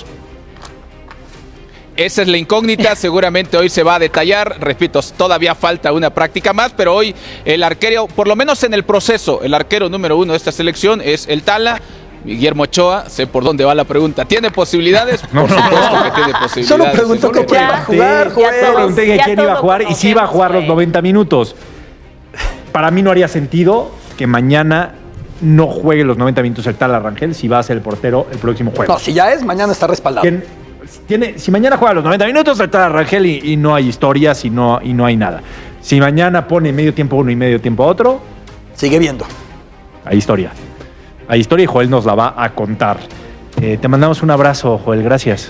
Esa es la incógnita, seguramente hoy se va a detallar, repito, todavía falta una práctica más, pero hoy el arquero, por lo menos en el proceso, el arquero número uno de esta selección es el Tala. Guillermo Ochoa, sé por dónde va la pregunta. ¿Tiene posibilidades? Por no, supuesto no. que tiene posibilidades. Solo preguntó que quién iba a jugar, Joel. Solo pregunté que quién iba a jugar y si iba a jugar los noventa minutos. Para mí no haría sentido que mañana no juegue los noventa minutos el Tala Rangel si va a ser el portero el próximo jueves. No, si ya es, mañana está respaldado. ¿Quién? Tiene, si mañana juega los noventa minutos, el Tala Rangel y, y no hay historias y no, y no hay nada. Si mañana pone medio tiempo uno y medio tiempo otro, sigue viendo. Hay historia. Hay historia y Joel nos la va a contar. Eh, te mandamos un abrazo, Joel. Gracias.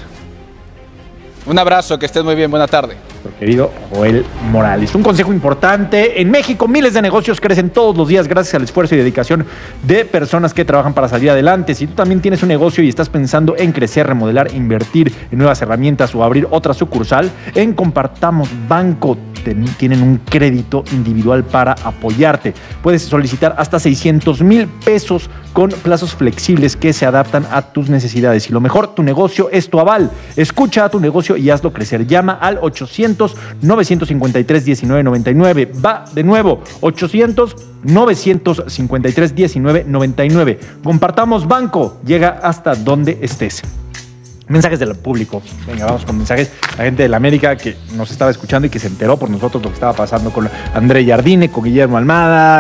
Un abrazo, que estés muy bien. Buena tarde. Nuestro querido Joel Morales. Un consejo importante. En México, miles de negocios crecen todos los días gracias al esfuerzo y dedicación de personas que trabajan para salir adelante. Si tú también tienes un negocio y estás pensando en crecer, remodelar, invertir en nuevas herramientas o abrir otra sucursal, en Compartamos Banco tienen un crédito individual para apoyarte. Puedes solicitar hasta seiscientos mil pesos con plazos flexibles que se adaptan a tus necesidades. Y lo mejor, tu negocio es tu aval. Escucha a tu negocio y hazlo crecer. Llama al ochocientos, novecientos cincuenta y tres, diecinueve noventa y nueve. Va de nuevo, ochocientos, novecientos cincuenta y tres, diecinueve noventa y nueve. Compartamos Banco. Llega hasta donde estés. Mensajes del público. Venga, vamos con mensajes. La gente de la América que nos estaba escuchando y que se enteró por nosotros lo que estaba pasando con André Jardine, con Guillermo Almada.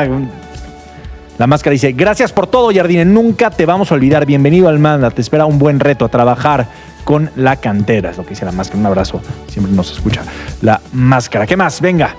La Máscara dice: gracias por todo, Jardine. Nunca te vamos a olvidar. Bienvenido, Almada. Te espera un buen reto a trabajar con la cantera. Es lo que dice La Máscara. Un abrazo. Siempre nos escucha La Máscara. ¿Qué más? Venga.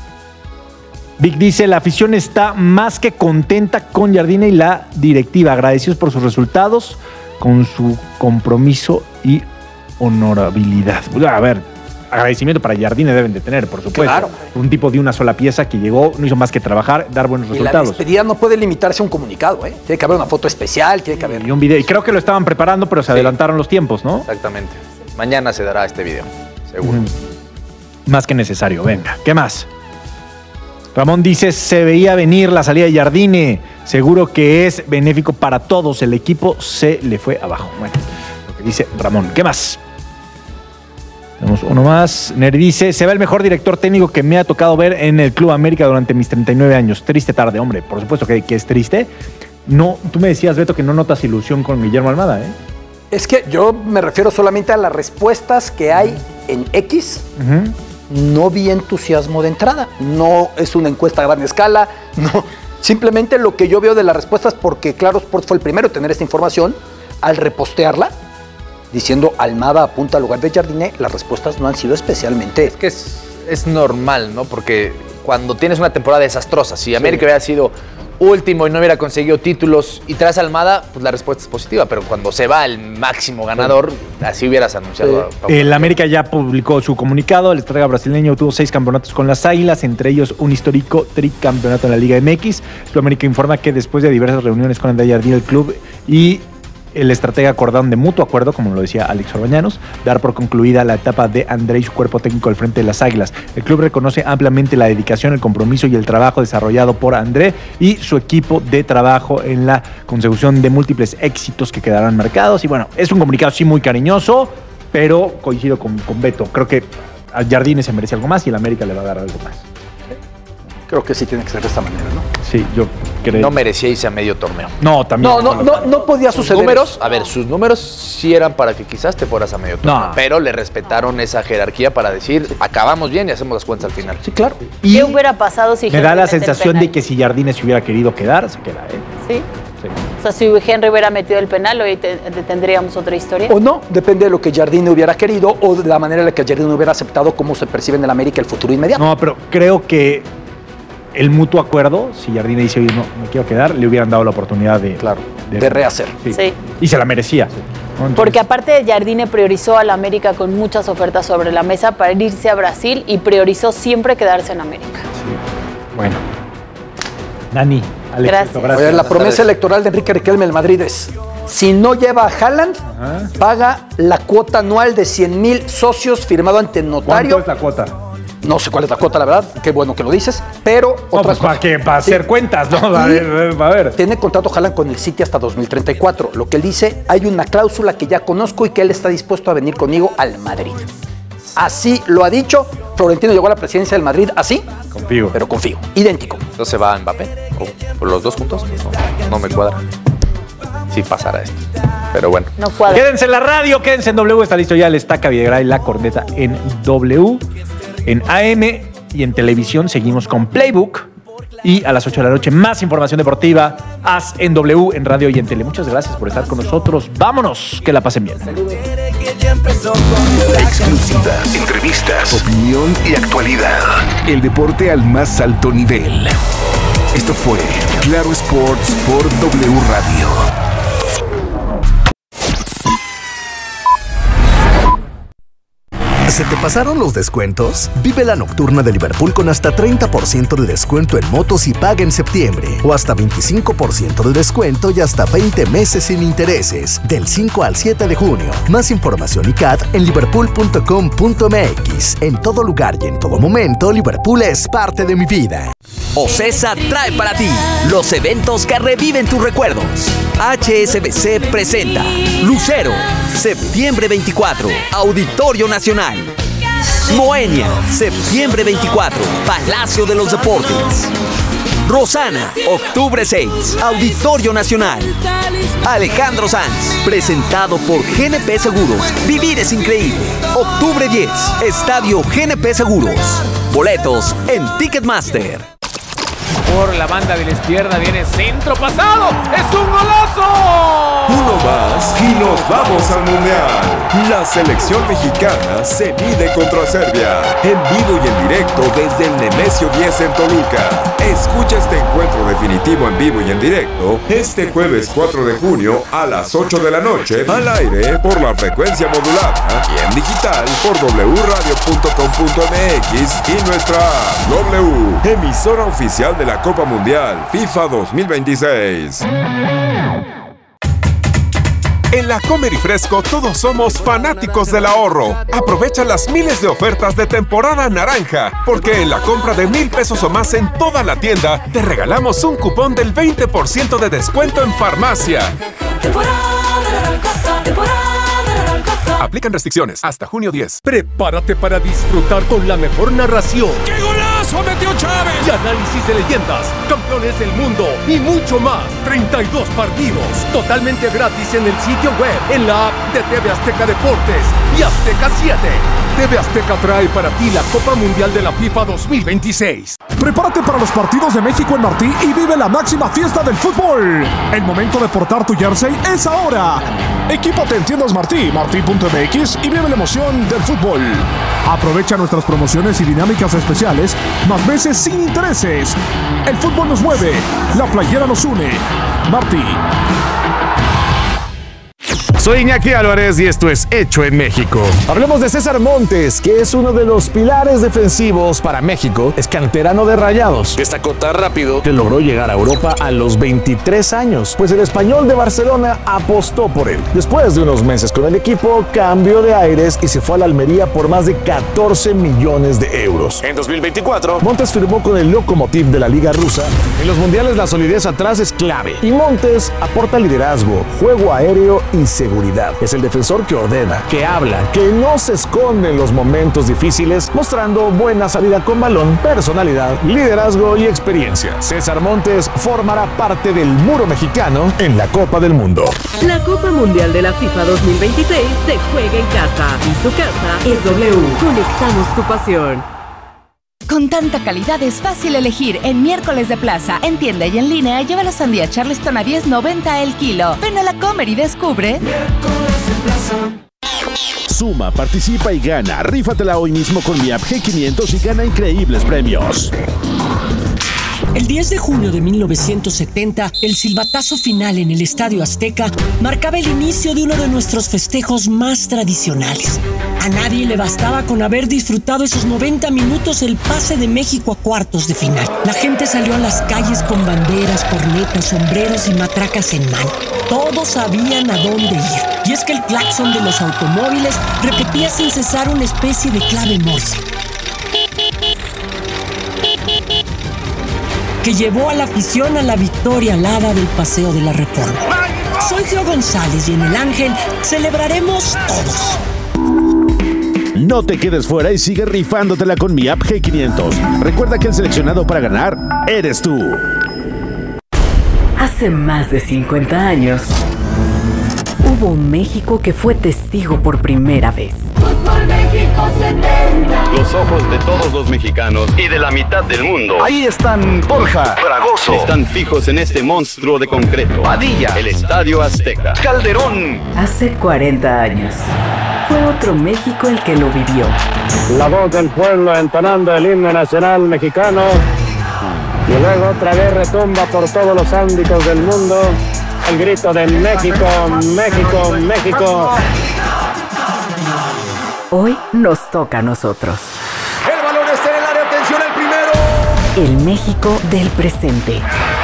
Vic dice: la afición está más que contenta con Jardine y la directiva. Agradecidos por sus resultados, con su compromiso y honorabilidad. A ver, agradecimiento para Jardine deben de tener, por supuesto. Claro. Un tipo de una sola pieza que llegó, no hizo más que trabajar, dar buenos y resultados. La despedida no puede limitarse a un comunicado, ¿eh? Tiene que haber una foto especial, tiene que haber... Y un video. Y creo que lo estaban preparando, pero se sí. adelantaron los tiempos, ¿no? Exactamente. Mañana se dará este video, seguro. Mm. Más que necesario. Venga, ¿qué más? Ramón dice: se veía venir la salida de Jardine. Seguro que es benéfico para todos. El equipo se le fue abajo. Bueno, lo que dice Ramón. ¿Qué más? Tenemos uno más. Neri dice: se ve el mejor director técnico que me ha tocado ver en el Club América durante mis treinta y nueve años. Triste tarde, hombre. Por supuesto que, que es triste. No, tú me decías, Beto, que no notas ilusión con Guillermo Almada, ¿eh? Es que yo me refiero solamente a las respuestas que hay en X. Uh-huh. No vi entusiasmo de entrada. No es una encuesta a gran escala. No. Simplemente lo que yo veo de las respuestas, porque Claro Sports fue el primero en tener esta información, al repostearla, diciendo Almada apunta al lugar de Jardine, las respuestas no han sido especialmente... Es que es, es normal, ¿no? Porque cuando tienes una temporada desastrosa, si América sí. hubiera sido último y no hubiera conseguido títulos y tras Almada, pues la respuesta es positiva, pero cuando se va el máximo ganador, así hubieras anunciado. Sí. El América ya publicó su comunicado, el estratega brasileño tuvo seis campeonatos con las Águilas, entre ellos un histórico tricampeonato en la Liga M X. El América informa que después de diversas reuniones con André Jardine, el club y el estratega acordaron de mutuo acuerdo, como lo decía Alex Orbañanos, dar por concluida la etapa de André y su cuerpo técnico al frente de las Águilas. El club reconoce ampliamente la dedicación, el compromiso y el trabajo desarrollado por André y su equipo de trabajo en la consecución de múltiples éxitos que quedarán marcados. Y bueno, es un comunicado sí muy cariñoso, pero coincido con, con Beto. Creo que a Jardine se merece algo más y el América le va a dar algo más. Creo que sí tiene que ser de esta manera, ¿no? Sí, yo creo. No merecía irse a medio torneo. No, también. No, no, no, no podía sus suceder. números, a ver, sus números sí eran para que quizás te fueras a medio torneo, No. pero le respetaron esa jerarquía para decir, acabamos bien y hacemos las cuentas al final. Sí, claro. Y ¿Qué hubiera pasado si me Henry da la mete el sensación penal? de que si Jardine se hubiera querido quedar, se queda, ¿eh? ¿Sí? Sí. O sea, si Henry hubiera metido el penal, hoy te- te- tendríamos otra historia. O no, depende de lo que Jardine hubiera querido o de la manera en la que Jardine hubiera aceptado cómo se percibe en el América el futuro inmediato. No, pero creo que el mutuo acuerdo, si Jardine dice, oye, no, me quiero quedar, le hubieran dado la oportunidad de, claro, de rehacer. Sí. Sí. Y se la merecía. ¿no? Entonces, Porque aparte Jardine priorizó a la América con muchas ofertas sobre la mesa para irse a Brasil y priorizó siempre quedarse en América. bueno. Dani, Alex, Gracias. gracias. Oye, la Buenas promesa tardes. electoral de Enrique Riquelme en el Madrid es, si no lleva a Haaland, Ajá. paga la cuota anual de cien mil socios firmado ante notario. ¿Cuánto es la cuota? No sé cuál es la cuota, la verdad, qué bueno que lo dices, pero No, otra pues para cosa. que para Sí. hacer cuentas, ¿no? A Y ver, a ver. Tiene contrato Haaland con el City hasta dos mil treinta y cuatro. Lo que él dice, hay una cláusula que ya conozco y que él está dispuesto a venir conmigo al Madrid. Así lo ha dicho. Florentino llegó a la presidencia del Madrid así, Confío. pero confío. Idéntico. Entonces va Mbappé, o por los dos juntos, no, no me cuadra. Si pasara esto. Pero bueno. No cuadra. Quédense en la radio, quédense en W, está listo ya el Estaca Videgaray, la corneta en W, en A M y en televisión. Seguimos con Playbook y a las ocho de la noche más información deportiva, haz en W, en radio y en tele. Muchas gracias por estar con nosotros. Vámonos, que la pasen bien. Exclusivas, entrevistas, opinión y actualidad. El deporte al más alto nivel. Esto fue Claro Sports por W Radio. ¿Se te pasaron los descuentos? Vive la nocturna de Liverpool con hasta treinta por ciento de descuento en motos y paga en septiembre. O hasta veinticinco por ciento de descuento y hasta veinte meses sin intereses. Del cinco al siete de junio. Más información y C A T en liverpool punto com punto m x. En todo lugar y en todo momento, Liverpool es parte de mi vida. Ocesa trae para ti los eventos que reviven tus recuerdos. H S B C presenta Lucero, septiembre veinticuatro, Auditorio Nacional. Moenia, septiembre veinticuatro, Palacio de los Deportes. Rosana, octubre seis, Auditorio Nacional. Alejandro Sanz, presentado por G N P Seguros. Vivir es increíble. Octubre diez, Estadio G N P Seguros. Boletos en Ticketmaster. Por la banda de la izquierda viene centro pasado. ¡Es un golazo! Uno más y nos vamos al Mundial. La selección mexicana se mide contra Serbia. En vivo y en directo desde el Nemesio diez en Toluca. Escucha este encuentro definitivo en vivo y en directo este jueves cuatro de junio a las ocho de la noche al aire por la frecuencia modulada y en digital por doble radio punto com punto m x y nuestra app. W, emisora oficial de la Copa Mundial FIFA dos mil veintiséis. En la Comer y Fresco todos somos fanáticos del ahorro. Aprovecha las miles de ofertas de temporada naranja, porque en la compra de mil pesos o más en toda la tienda, te regalamos un cupón del veinte por ciento de descuento en farmacia. Aplican restricciones hasta junio diez. Prepárate para disfrutar con la mejor narración. ¡Qué golazo metió Chávez! Y análisis de leyendas, campeones del mundo y mucho más. treinta y dos partidos totalmente gratis en el sitio web, en la app de T V Azteca Deportes y Azteca siete. T V Azteca trae para ti la Copa Mundial de la FIFA dos mil veintiséis. Prepárate para los partidos de México en Martí y vive la máxima fiesta del fútbol. El momento de portar tu jersey es ahora. Equípate en tiendas Martí, martí punto m x y vive la emoción del fútbol. Aprovecha nuestras promociones y dinámicas especiales, más veces sin intereses. El fútbol nos mueve, la playera nos une. Martí. Soy Iñaki Álvarez y esto es Hecho en México. Hablemos de César Montes, que es uno de los pilares defensivos para México. Es canterano de Rayados. Destacó tan rápido que logró llegar a Europa a los veintitrés años, pues el Español de Barcelona apostó por él. Después de unos meses con el equipo, cambió de aires y se fue a la Almería por más de catorce millones de euros. En dos mil veinticuatro, Montes firmó con el Lokomotiv de la Liga Rusa. En los mundiales la solidez atrás es clave y Montes aporta liderazgo, juego aéreo y seguridad. Es el defensor que ordena, que habla, que no se esconde en los momentos difíciles, mostrando buena salida con balón, personalidad, liderazgo y experiencia. César Montes formará parte del muro mexicano en la Copa del Mundo. La Copa Mundial de la FIFA dos mil veintiséis se juega en casa y su casa es W. Conectamos tu pasión. Con tanta calidad es fácil elegir. En Miércoles de Plaza, en tienda y en línea, lleva la sandía Charleston a diez noventa el kilo. Ven a la Comer y descubre. Miércoles de Plaza. Suma, participa y gana. Rífatela hoy mismo con mi app G quinientos y gana increíbles premios. El diez de junio de mil novecientos setenta, el silbatazo final en el Estadio Azteca marcaba el inicio de uno de nuestros festejos más tradicionales. A nadie le bastaba con haber disfrutado esos noventa minutos el pase de México a cuartos de final. La gente salió a las calles con banderas, cornetas, sombreros y matracas en mano. Todos sabían a dónde ir. Y es que el claxon de los automóviles repetía sin cesar una especie de clave morse, que llevó a la afición a la victoria alada del Paseo de la Reforma. Soy Gio González y en El Ángel celebraremos todos. No te quedes fuera y sigue rifándotela con mi app G quinientos. Recuerda que el seleccionado para ganar eres tú. Hace más de cincuenta años, hubo un México que fue testigo por primera vez. Fútbol México setenta. Los ojos de todos los mexicanos y de la mitad del mundo. Ahí están Borja, Fragoso. Están fijos en este monstruo de concreto. Padilla. El Estadio Azteca. Calderón. Hace cuarenta años, fue otro México el que lo vivió. La voz del pueblo entonando el himno nacional mexicano. Y luego otra vez retumba por todos los ámbitos del mundo el grito de México, México, México. Hoy nos toca a nosotros. El balón está en el área, atención al primero. El México del presente.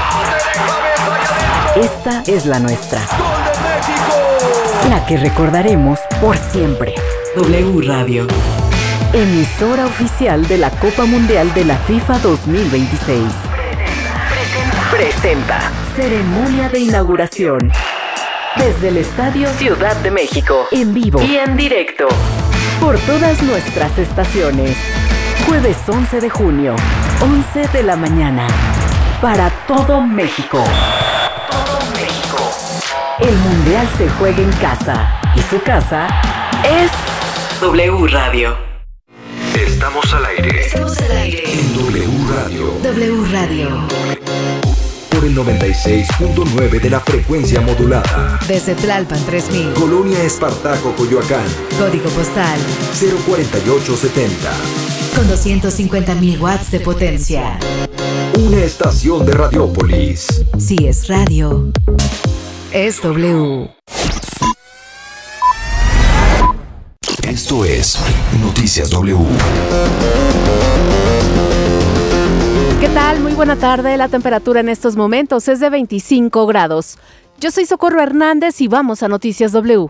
Esta es la nuestra. ¡Gol de México! La que recordaremos por siempre. W Radio. Emisora oficial de la Copa Mundial de la FIFA dos mil veintiséis. Presenta. Ceremonia de inauguración. Desde el Estadio Ciudad de México. En vivo y en directo. Por todas nuestras estaciones. Jueves once de junio, once de la mañana. Para todo México. Todo México. El Mundial se juega en casa. Y su casa es W Radio. Estamos al aire. Estamos al aire. En W Radio. W Radio. Por el noventa y seis punto nueve de la frecuencia modulada. Desde Tlalpan tres mil. Colonia Espartaco, Coyoacán. Código postal cero cuarenta y ocho setenta. Con doscientos cincuenta mil watts de potencia. Una estación de Radiópolis. Si es radio, es W. Esto es Noticias W. ¿Qué tal? Muy buena tarde. La temperatura en estos momentos es de veinticinco grados. Yo soy Socorro Hernández y vamos a Noticias W.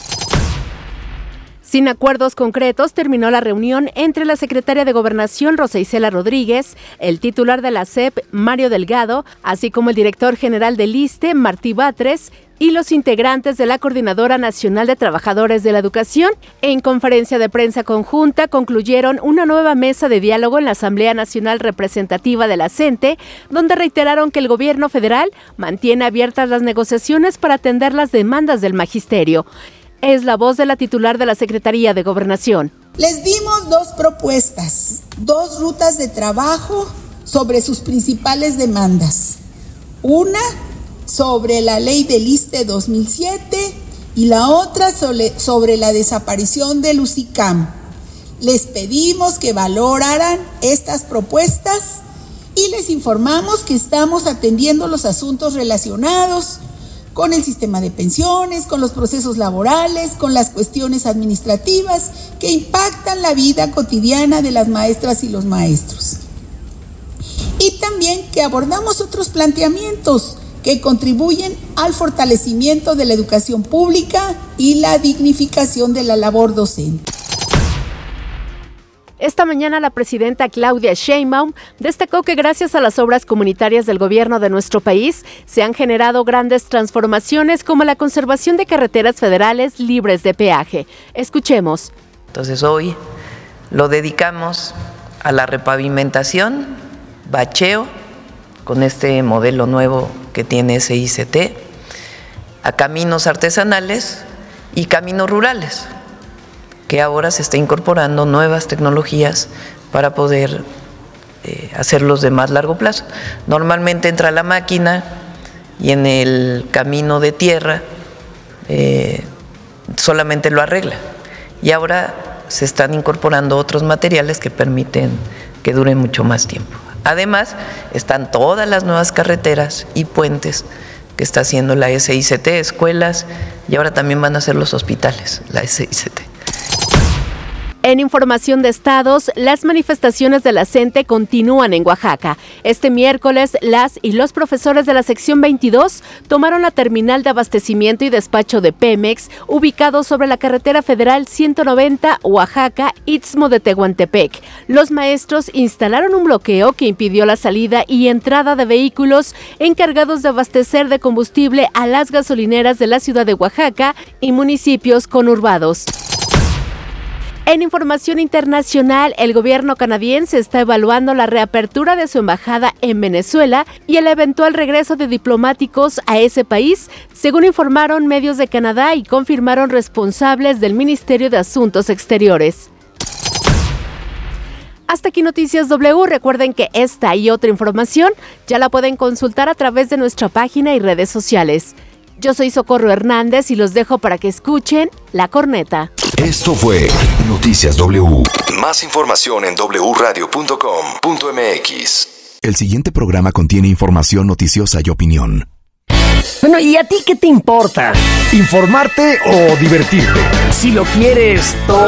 Sin acuerdos concretos, terminó la reunión entre la secretaria de Gobernación, Rosa Isela Rodríguez, el titular de la S E P, Mario Delgado, así como el director general del ISSSTE, Martí Batres, y los integrantes de la Coordinadora Nacional de Trabajadores de la Educación. En conferencia de prensa conjunta concluyeron una nueva mesa de diálogo en la Asamblea Nacional Representativa de la CENTE, donde reiteraron que el gobierno federal mantiene abiertas las negociaciones para atender las demandas del magisterio. es la voz de la titular de la Secretaría de Gobernación. Les dimos dos propuestas, dos rutas de trabajo sobre sus principales demandas. Una sobre la ley del ISSSTE dos mil siete y la otra sobre, sobre la desaparición del U C I C A M. Les pedimos que valoraran estas propuestas y les informamos que estamos atendiendo los asuntos relacionados con el sistema de pensiones, con los procesos laborales, con las cuestiones administrativas que impactan la vida cotidiana de las maestras y los maestros. Y también que abordamos otros planteamientos que contribuyen al fortalecimiento de la educación pública y la dignificación de la labor docente. Esta mañana la presidenta Claudia Sheinbaum destacó que gracias a las obras comunitarias del gobierno de nuestro país se han generado grandes transformaciones como la conservación de carreteras federales libres de peaje. Escuchemos. Entonces hoy lo dedicamos a la repavimentación, bacheo, con este modelo nuevo que tiene S I C T, a caminos artesanales y caminos rurales, que ahora se está incorporando nuevas tecnologías para poder eh, hacerlos de más largo plazo. Normalmente entra la máquina y en el camino de tierra eh, solamente lo arregla. Y ahora se están incorporando otros materiales que permiten que dure mucho más tiempo. Además, están todas las nuevas carreteras y puentes que está haciendo la S I C T, escuelas, y ahora también van a ser los hospitales, la S I C T. En información de estados, las manifestaciones de la CENTE continúan en Oaxaca. Este miércoles, las y los profesores de la sección veintidós tomaron la terminal de abastecimiento y despacho de Pemex, ubicado sobre la carretera federal ciento noventa Oaxaca-Istmo de Tehuantepec. Los maestros instalaron un bloqueo que impidió la salida y entrada de vehículos encargados de abastecer de combustible a las gasolineras de la ciudad de Oaxaca y municipios conurbados. En información internacional, el gobierno canadiense está evaluando la reapertura de su embajada en Venezuela y el eventual regreso de diplomáticos a ese país, según informaron medios de Canadá y confirmaron responsables del Ministerio de Asuntos Exteriores. Hasta aquí Noticias W. Recuerden que esta y otra información ya la pueden consultar a través de nuestra página y redes sociales. Yo soy Socorro Hernández y los dejo para que escuchen La Corneta. Esto fue Noticias W. Más información en doble u radio punto com punto m x. El siguiente programa contiene información noticiosa y opinión. Bueno, ¿y a ti qué te importa? ¿Informarte o divertirte? Si lo quieres todo.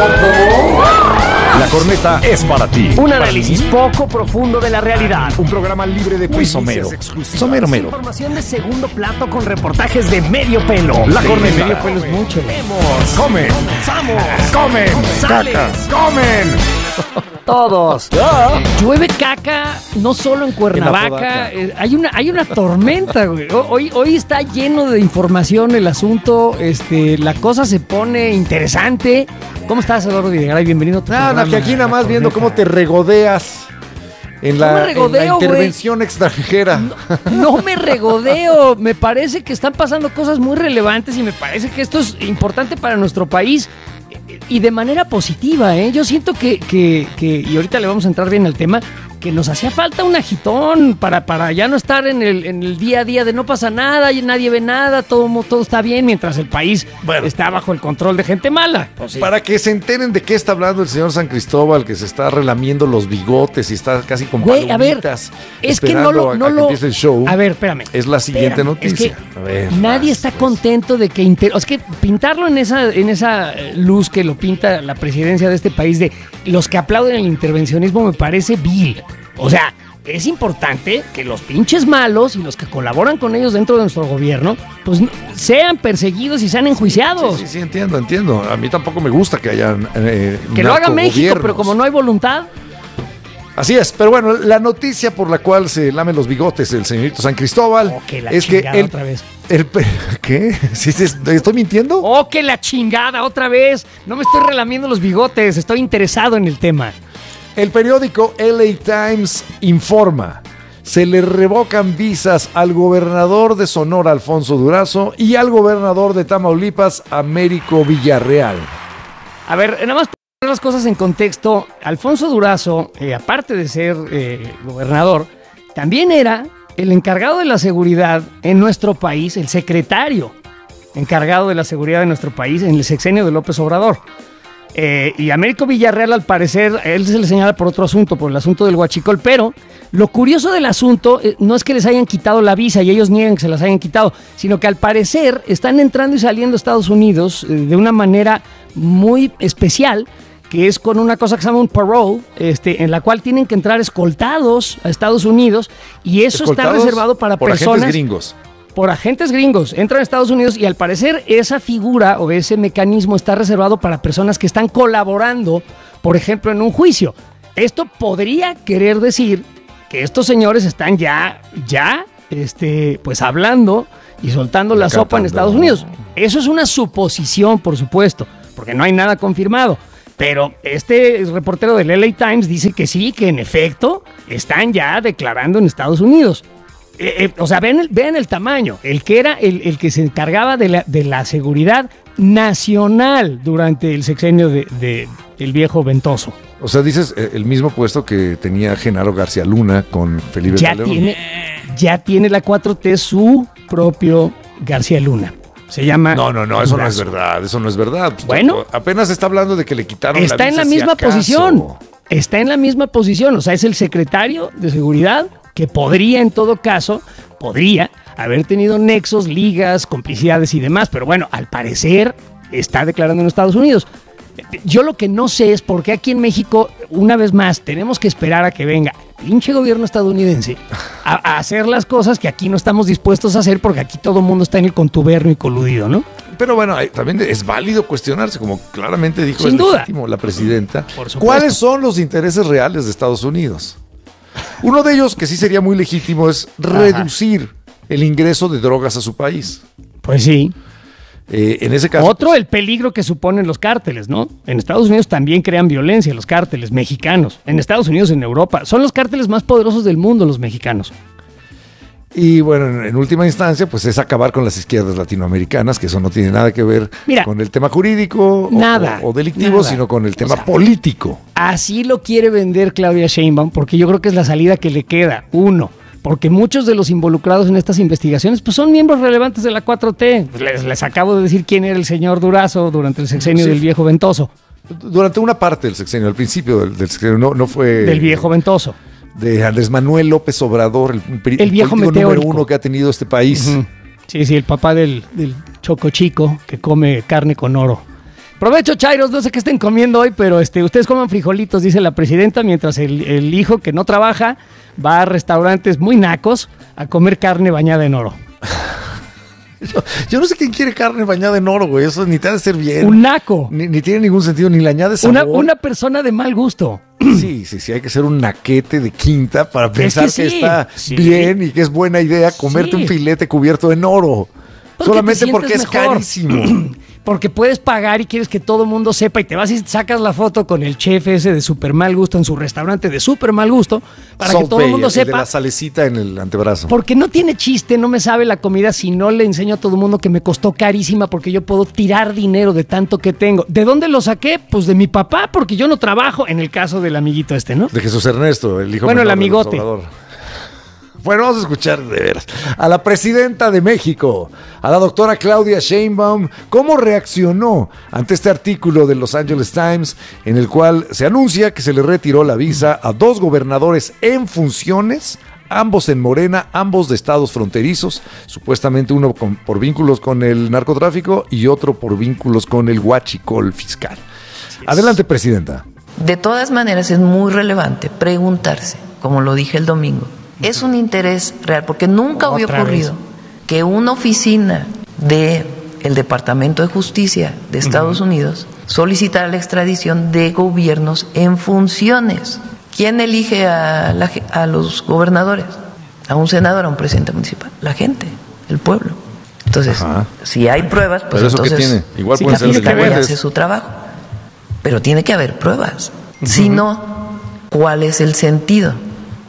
La Corneta es para ti. Un análisis poco profundo de la realidad. Un programa libre de Muy somero. exclusivas. Somero mero. Información de segundo plato con reportajes de medio pelo. La Sí, Corneta. medio pelo es mucho. Vemos. Comen. Comenzamos. Comen. González. Caca. Comen. Todos. Llueve caca, no solo en Cuernavaca. Podaca. eh, hay una, hay una tormenta, güey. Hoy, hoy está lleno de información el asunto. Este, la cosa se pone interesante. ¿Cómo estás, Eduardo Videgaray? Bienvenido a tu Nada, programa, que aquí nada La más viendo Corneta. cómo te regodeas en No la, me en regodeo, la intervención extranjera. No me regodeo, me parece que están pasando cosas muy relevantes y me parece que esto es importante para nuestro país y de manera positiva, ¿eh? Yo siento que, que, que, y ahorita le vamos a entrar bien al tema, que nos hacía falta un agitón para, para ya no estar en el, en el día a día de no pasa nada, y nadie ve nada, todo, todo está bien, mientras el país está bajo el control de gente mala. Pues sí. Para que se enteren de qué está hablando el señor San Cristóbal, que se está relamiendo los bigotes y está casi con Güey, a ver, palomitas, es que no lo... esperando a- No a que lo empiece el show. A ver, espérame. Es la siguiente Espérame, es noticia. que A ver, nadie está contento de que... Inter... Es que pintarlo en esa, en esa eh, luz que lo pinta la presidencia de este país de los que aplauden el intervencionismo me parece vil. O sea, es importante que los pinches malos y los que colaboran con ellos dentro de nuestro gobierno, pues sean perseguidos y sean enjuiciados. Sí, sí, sí, entiendo, entiendo. A mí tampoco me gusta que haya eh, Que lo haga México, narcogobiernos. pero como no hay voluntad... Así es, pero bueno, la noticia por la cual se lame los bigotes el señorito San Cristóbal Oh, que la es que chingada él, otra vez. el pe- ¿qué? ¿Sí, sí, ¿Estoy mintiendo? ¡Oh, que la chingada otra vez! No me estoy relamiendo los bigotes, estoy interesado en el tema. El periódico L A Times informa. se le revocan visas al gobernador de Sonora, Alfonso Durazo, y al gobernador de Tamaulipas, Américo Villarreal. A ver, nada más para poner las cosas en contexto, Alfonso Durazo, eh, aparte de ser eh, gobernador, también era el encargado de la seguridad en nuestro país, el secretario encargado de la seguridad de nuestro país en el sexenio de López Obrador. Eh, y Américo Villarreal, al parecer, él se le señala por otro asunto, por el asunto del huachicol, pero lo curioso del asunto eh, no es que les hayan quitado la visa y ellos niegan que se las hayan quitado, sino que al parecer están entrando y saliendo a Estados Unidos eh, de una manera muy especial, que es con una cosa que se llama un parole, este, en la cual tienen que entrar escoltados a Estados Unidos, y eso está reservado para por personas... agentes gringos. Por agentes gringos, entran a Estados Unidos y al parecer esa figura o ese mecanismo está reservado para personas que están colaborando, por ejemplo, en un juicio. Esto podría querer decir que estos señores están ya, ya, este, pues hablando y soltando la Catando. sopa en Estados Unidos. Eso es una suposición, por supuesto, porque no hay nada confirmado. Pero este reportero del L A Times dice que sí, que en efecto están ya declarando en Estados Unidos. Eh, eh, o sea, vean el, vean el tamaño. El que era el, el que se encargaba de la, de la seguridad nacional durante el sexenio de, de, del viejo Ventoso. O sea, dices eh, el mismo puesto que tenía Genaro García Luna con Felipe Ya Calderón. tiene, ya tiene la cuatro T su propio García Luna. Se llama... No, no, no, eso Durazo. no es verdad, eso no es verdad. Bueno. Apenas está hablando de que le quitaron Está la visa. en la si misma acaso. posición. Está en la misma posición. O sea, es el secretario de seguridad que podría, en todo caso, podría haber tenido nexos, ligas, complicidades y demás. Pero bueno, al parecer está declarando en Estados Unidos. Yo lo que no sé es por qué aquí en México, una vez más, tenemos que esperar a que venga el pinche gobierno estadounidense a, a hacer las cosas que aquí no estamos dispuestos a hacer, porque aquí todo el mundo está en el contubernio y coludido, ¿no? Pero bueno, hay- también es válido cuestionarse, como claramente dijo Sin es duda. legítimo la presidenta. Por supuesto. ¿Cuáles son los intereses reales de Estados Unidos? Uno de ellos, que sí sería muy legítimo, es reducir el ingreso de drogas a su país. Pues sí. Eh, en ese caso... Otro, el peligro que suponen los cárteles, ¿no? En Estados Unidos también crean violencia los cárteles mexicanos. En Estados Unidos, en Europa. Son los cárteles más poderosos del mundo, los mexicanos. Y bueno, en, en última instancia, pues es acabar con las izquierdas latinoamericanas, que eso no tiene nada que ver Mira, con el tema jurídico o- nada, o, o delictivo, nada. sino con el tema O sea, político. Así lo quiere vender Claudia Sheinbaum, porque yo creo que es la salida que le queda. Uno, porque muchos de los involucrados en estas investigaciones pues son miembros relevantes de la cuatro T. Pues les, les acabo de decir quién era el señor Durazo durante el sexenio Sí. del viejo Ventoso. Durante una parte del sexenio, al principio del, del sexenio, no, no fue... Del viejo Ventoso. De Andrés Manuel López Obrador, el, pri- El viejo político número meteórico. uno que ha tenido este país. Ujú. Sí, sí, el papá del, del Choco Chico que come carne con oro. Provecho, chairos, no sé qué estén comiendo hoy, pero este, ustedes coman frijolitos, dice la presidenta, mientras el, el hijo que no trabaja va a restaurantes muy nacos a comer carne bañada en oro. Yo, yo no sé quién quiere carne bañada en oro, güey. Eso ni te ha de ser bien. Un naco. Ni, ni tiene ningún sentido, ni le añade sabor. Una, una persona de mal gusto. Sí, sí, sí, hay que ser un naquete de quinta para pensar que, sí, está sí. bien y que es buena idea comerte Sí. un filete cubierto en oro. Porque Solamente te porque es sientes mejor. carísimo. Porque puedes pagar y quieres que todo el mundo sepa y te vas y sacas la foto con el chef ese de súper mal gusto en su restaurante de súper mal gusto para Salt que todo el Bay, mundo el de sepa. la salecita en el antebrazo. Porque no tiene chiste, no me sabe la comida si no le enseño a todo el mundo que me costó carísima porque yo puedo tirar dinero de tanto que tengo. ¿De dónde lo saqué? Pues de mi papá, porque yo no trabajo, en el caso del amiguito este, ¿no? De Jesús Ernesto, el hijo Bueno, el menor de López amigote. Obrador. Bueno, vamos a escuchar de veras a la presidenta de México, a la doctora Claudia Sheinbaum, cómo reaccionó ante este artículo de Los Angeles Times en el cual se anuncia que se le retiró la visa a dos gobernadores en funciones, ambos en Morena, ambos de estados fronterizos, supuestamente uno con- por vínculos con el narcotráfico y otro por vínculos con el huachicol fiscal. Adelante, presidenta. De todas maneras, es muy relevante preguntarse, como lo dije el domingo, ¿es un interés real? Porque nunca había Otra ocurrido vez. que una oficina del Departamento de Justicia de Estados Unidos solicitara la extradición de gobiernos en funciones. ¿Quién elige a, la ge- a los gobernadores? ¿A un senador, a un presidente municipal? La gente, el pueblo. Entonces, si hay pruebas, pues ¿Pero eso qué entonces tiene? Igual sí, pueden la ser Fiscalía delincuentes. hace su trabajo. Pero tiene que haber pruebas. Si no, ¿cuál es el sentido?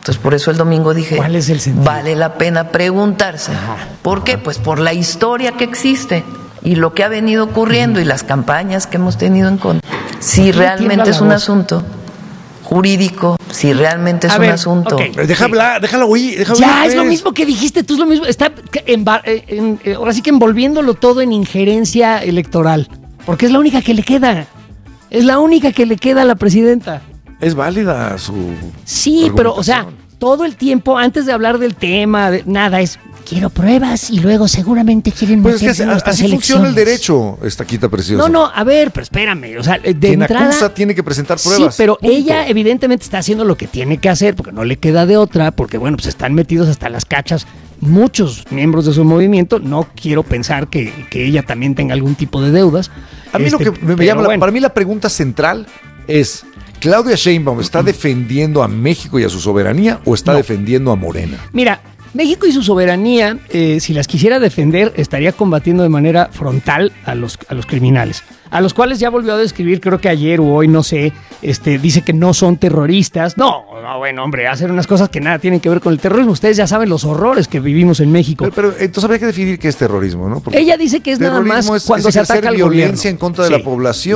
Entonces, por eso el domingo dije, ¿cuál es el sentido? Vale la pena preguntarse. Ajá. ¿Por qué? Pues por la historia que existe y lo que ha venido ocurriendo uh-huh. y las campañas que hemos tenido en contra. Si realmente es un asunto jurídico, si realmente es a un ver, asunto. Okay. Deja hablar, déjalo oír. Déjalo ya, oír, es lo mismo que dijiste, tú es lo mismo. Está en, en, en, ahora sí que envolviéndolo todo en injerencia electoral. Porque es la única que le queda. Es la única que le queda a la presidenta. Es válida su. Sí, pero, o sea, todo el tiempo, antes de hablar del tema, de, nada, es. Quiero pruebas y luego seguramente quieren pues meter es que así, así elecciones. Funciona el derecho, estaquita preciosa. No, no, a ver, pero espérame, o sea, de Quien entrada acusa tiene que presentar pruebas. Sí, pero punto. ella evidentemente está haciendo lo que tiene que hacer porque no le queda de otra, porque bueno, pues están metidos hasta las cachas muchos miembros de su movimiento. No quiero pensar que, que ella también tenga algún tipo de deudas. A mí este, lo que me llama, bueno. la, para mí la pregunta central es, ¿Claudia Sheinbaum está defendiendo a México y a su soberanía o está no. defendiendo a Morena? Mira, México y su soberanía, eh, si las quisiera defender, estaría combatiendo de manera frontal a los, a los criminales, a los cuales ya volvió a describir, creo que ayer o hoy, no sé, este, dice que no son terroristas. No, no, bueno, hombre, hacen unas cosas que nada tienen que ver con el terrorismo. Ustedes ya saben los horrores que vivimos en México. Pero, pero entonces habría que definir qué es terrorismo, ¿no? Porque ella dice que es nada más es, cuando es se ataca al violencia gobierno. en contra de sí. la población.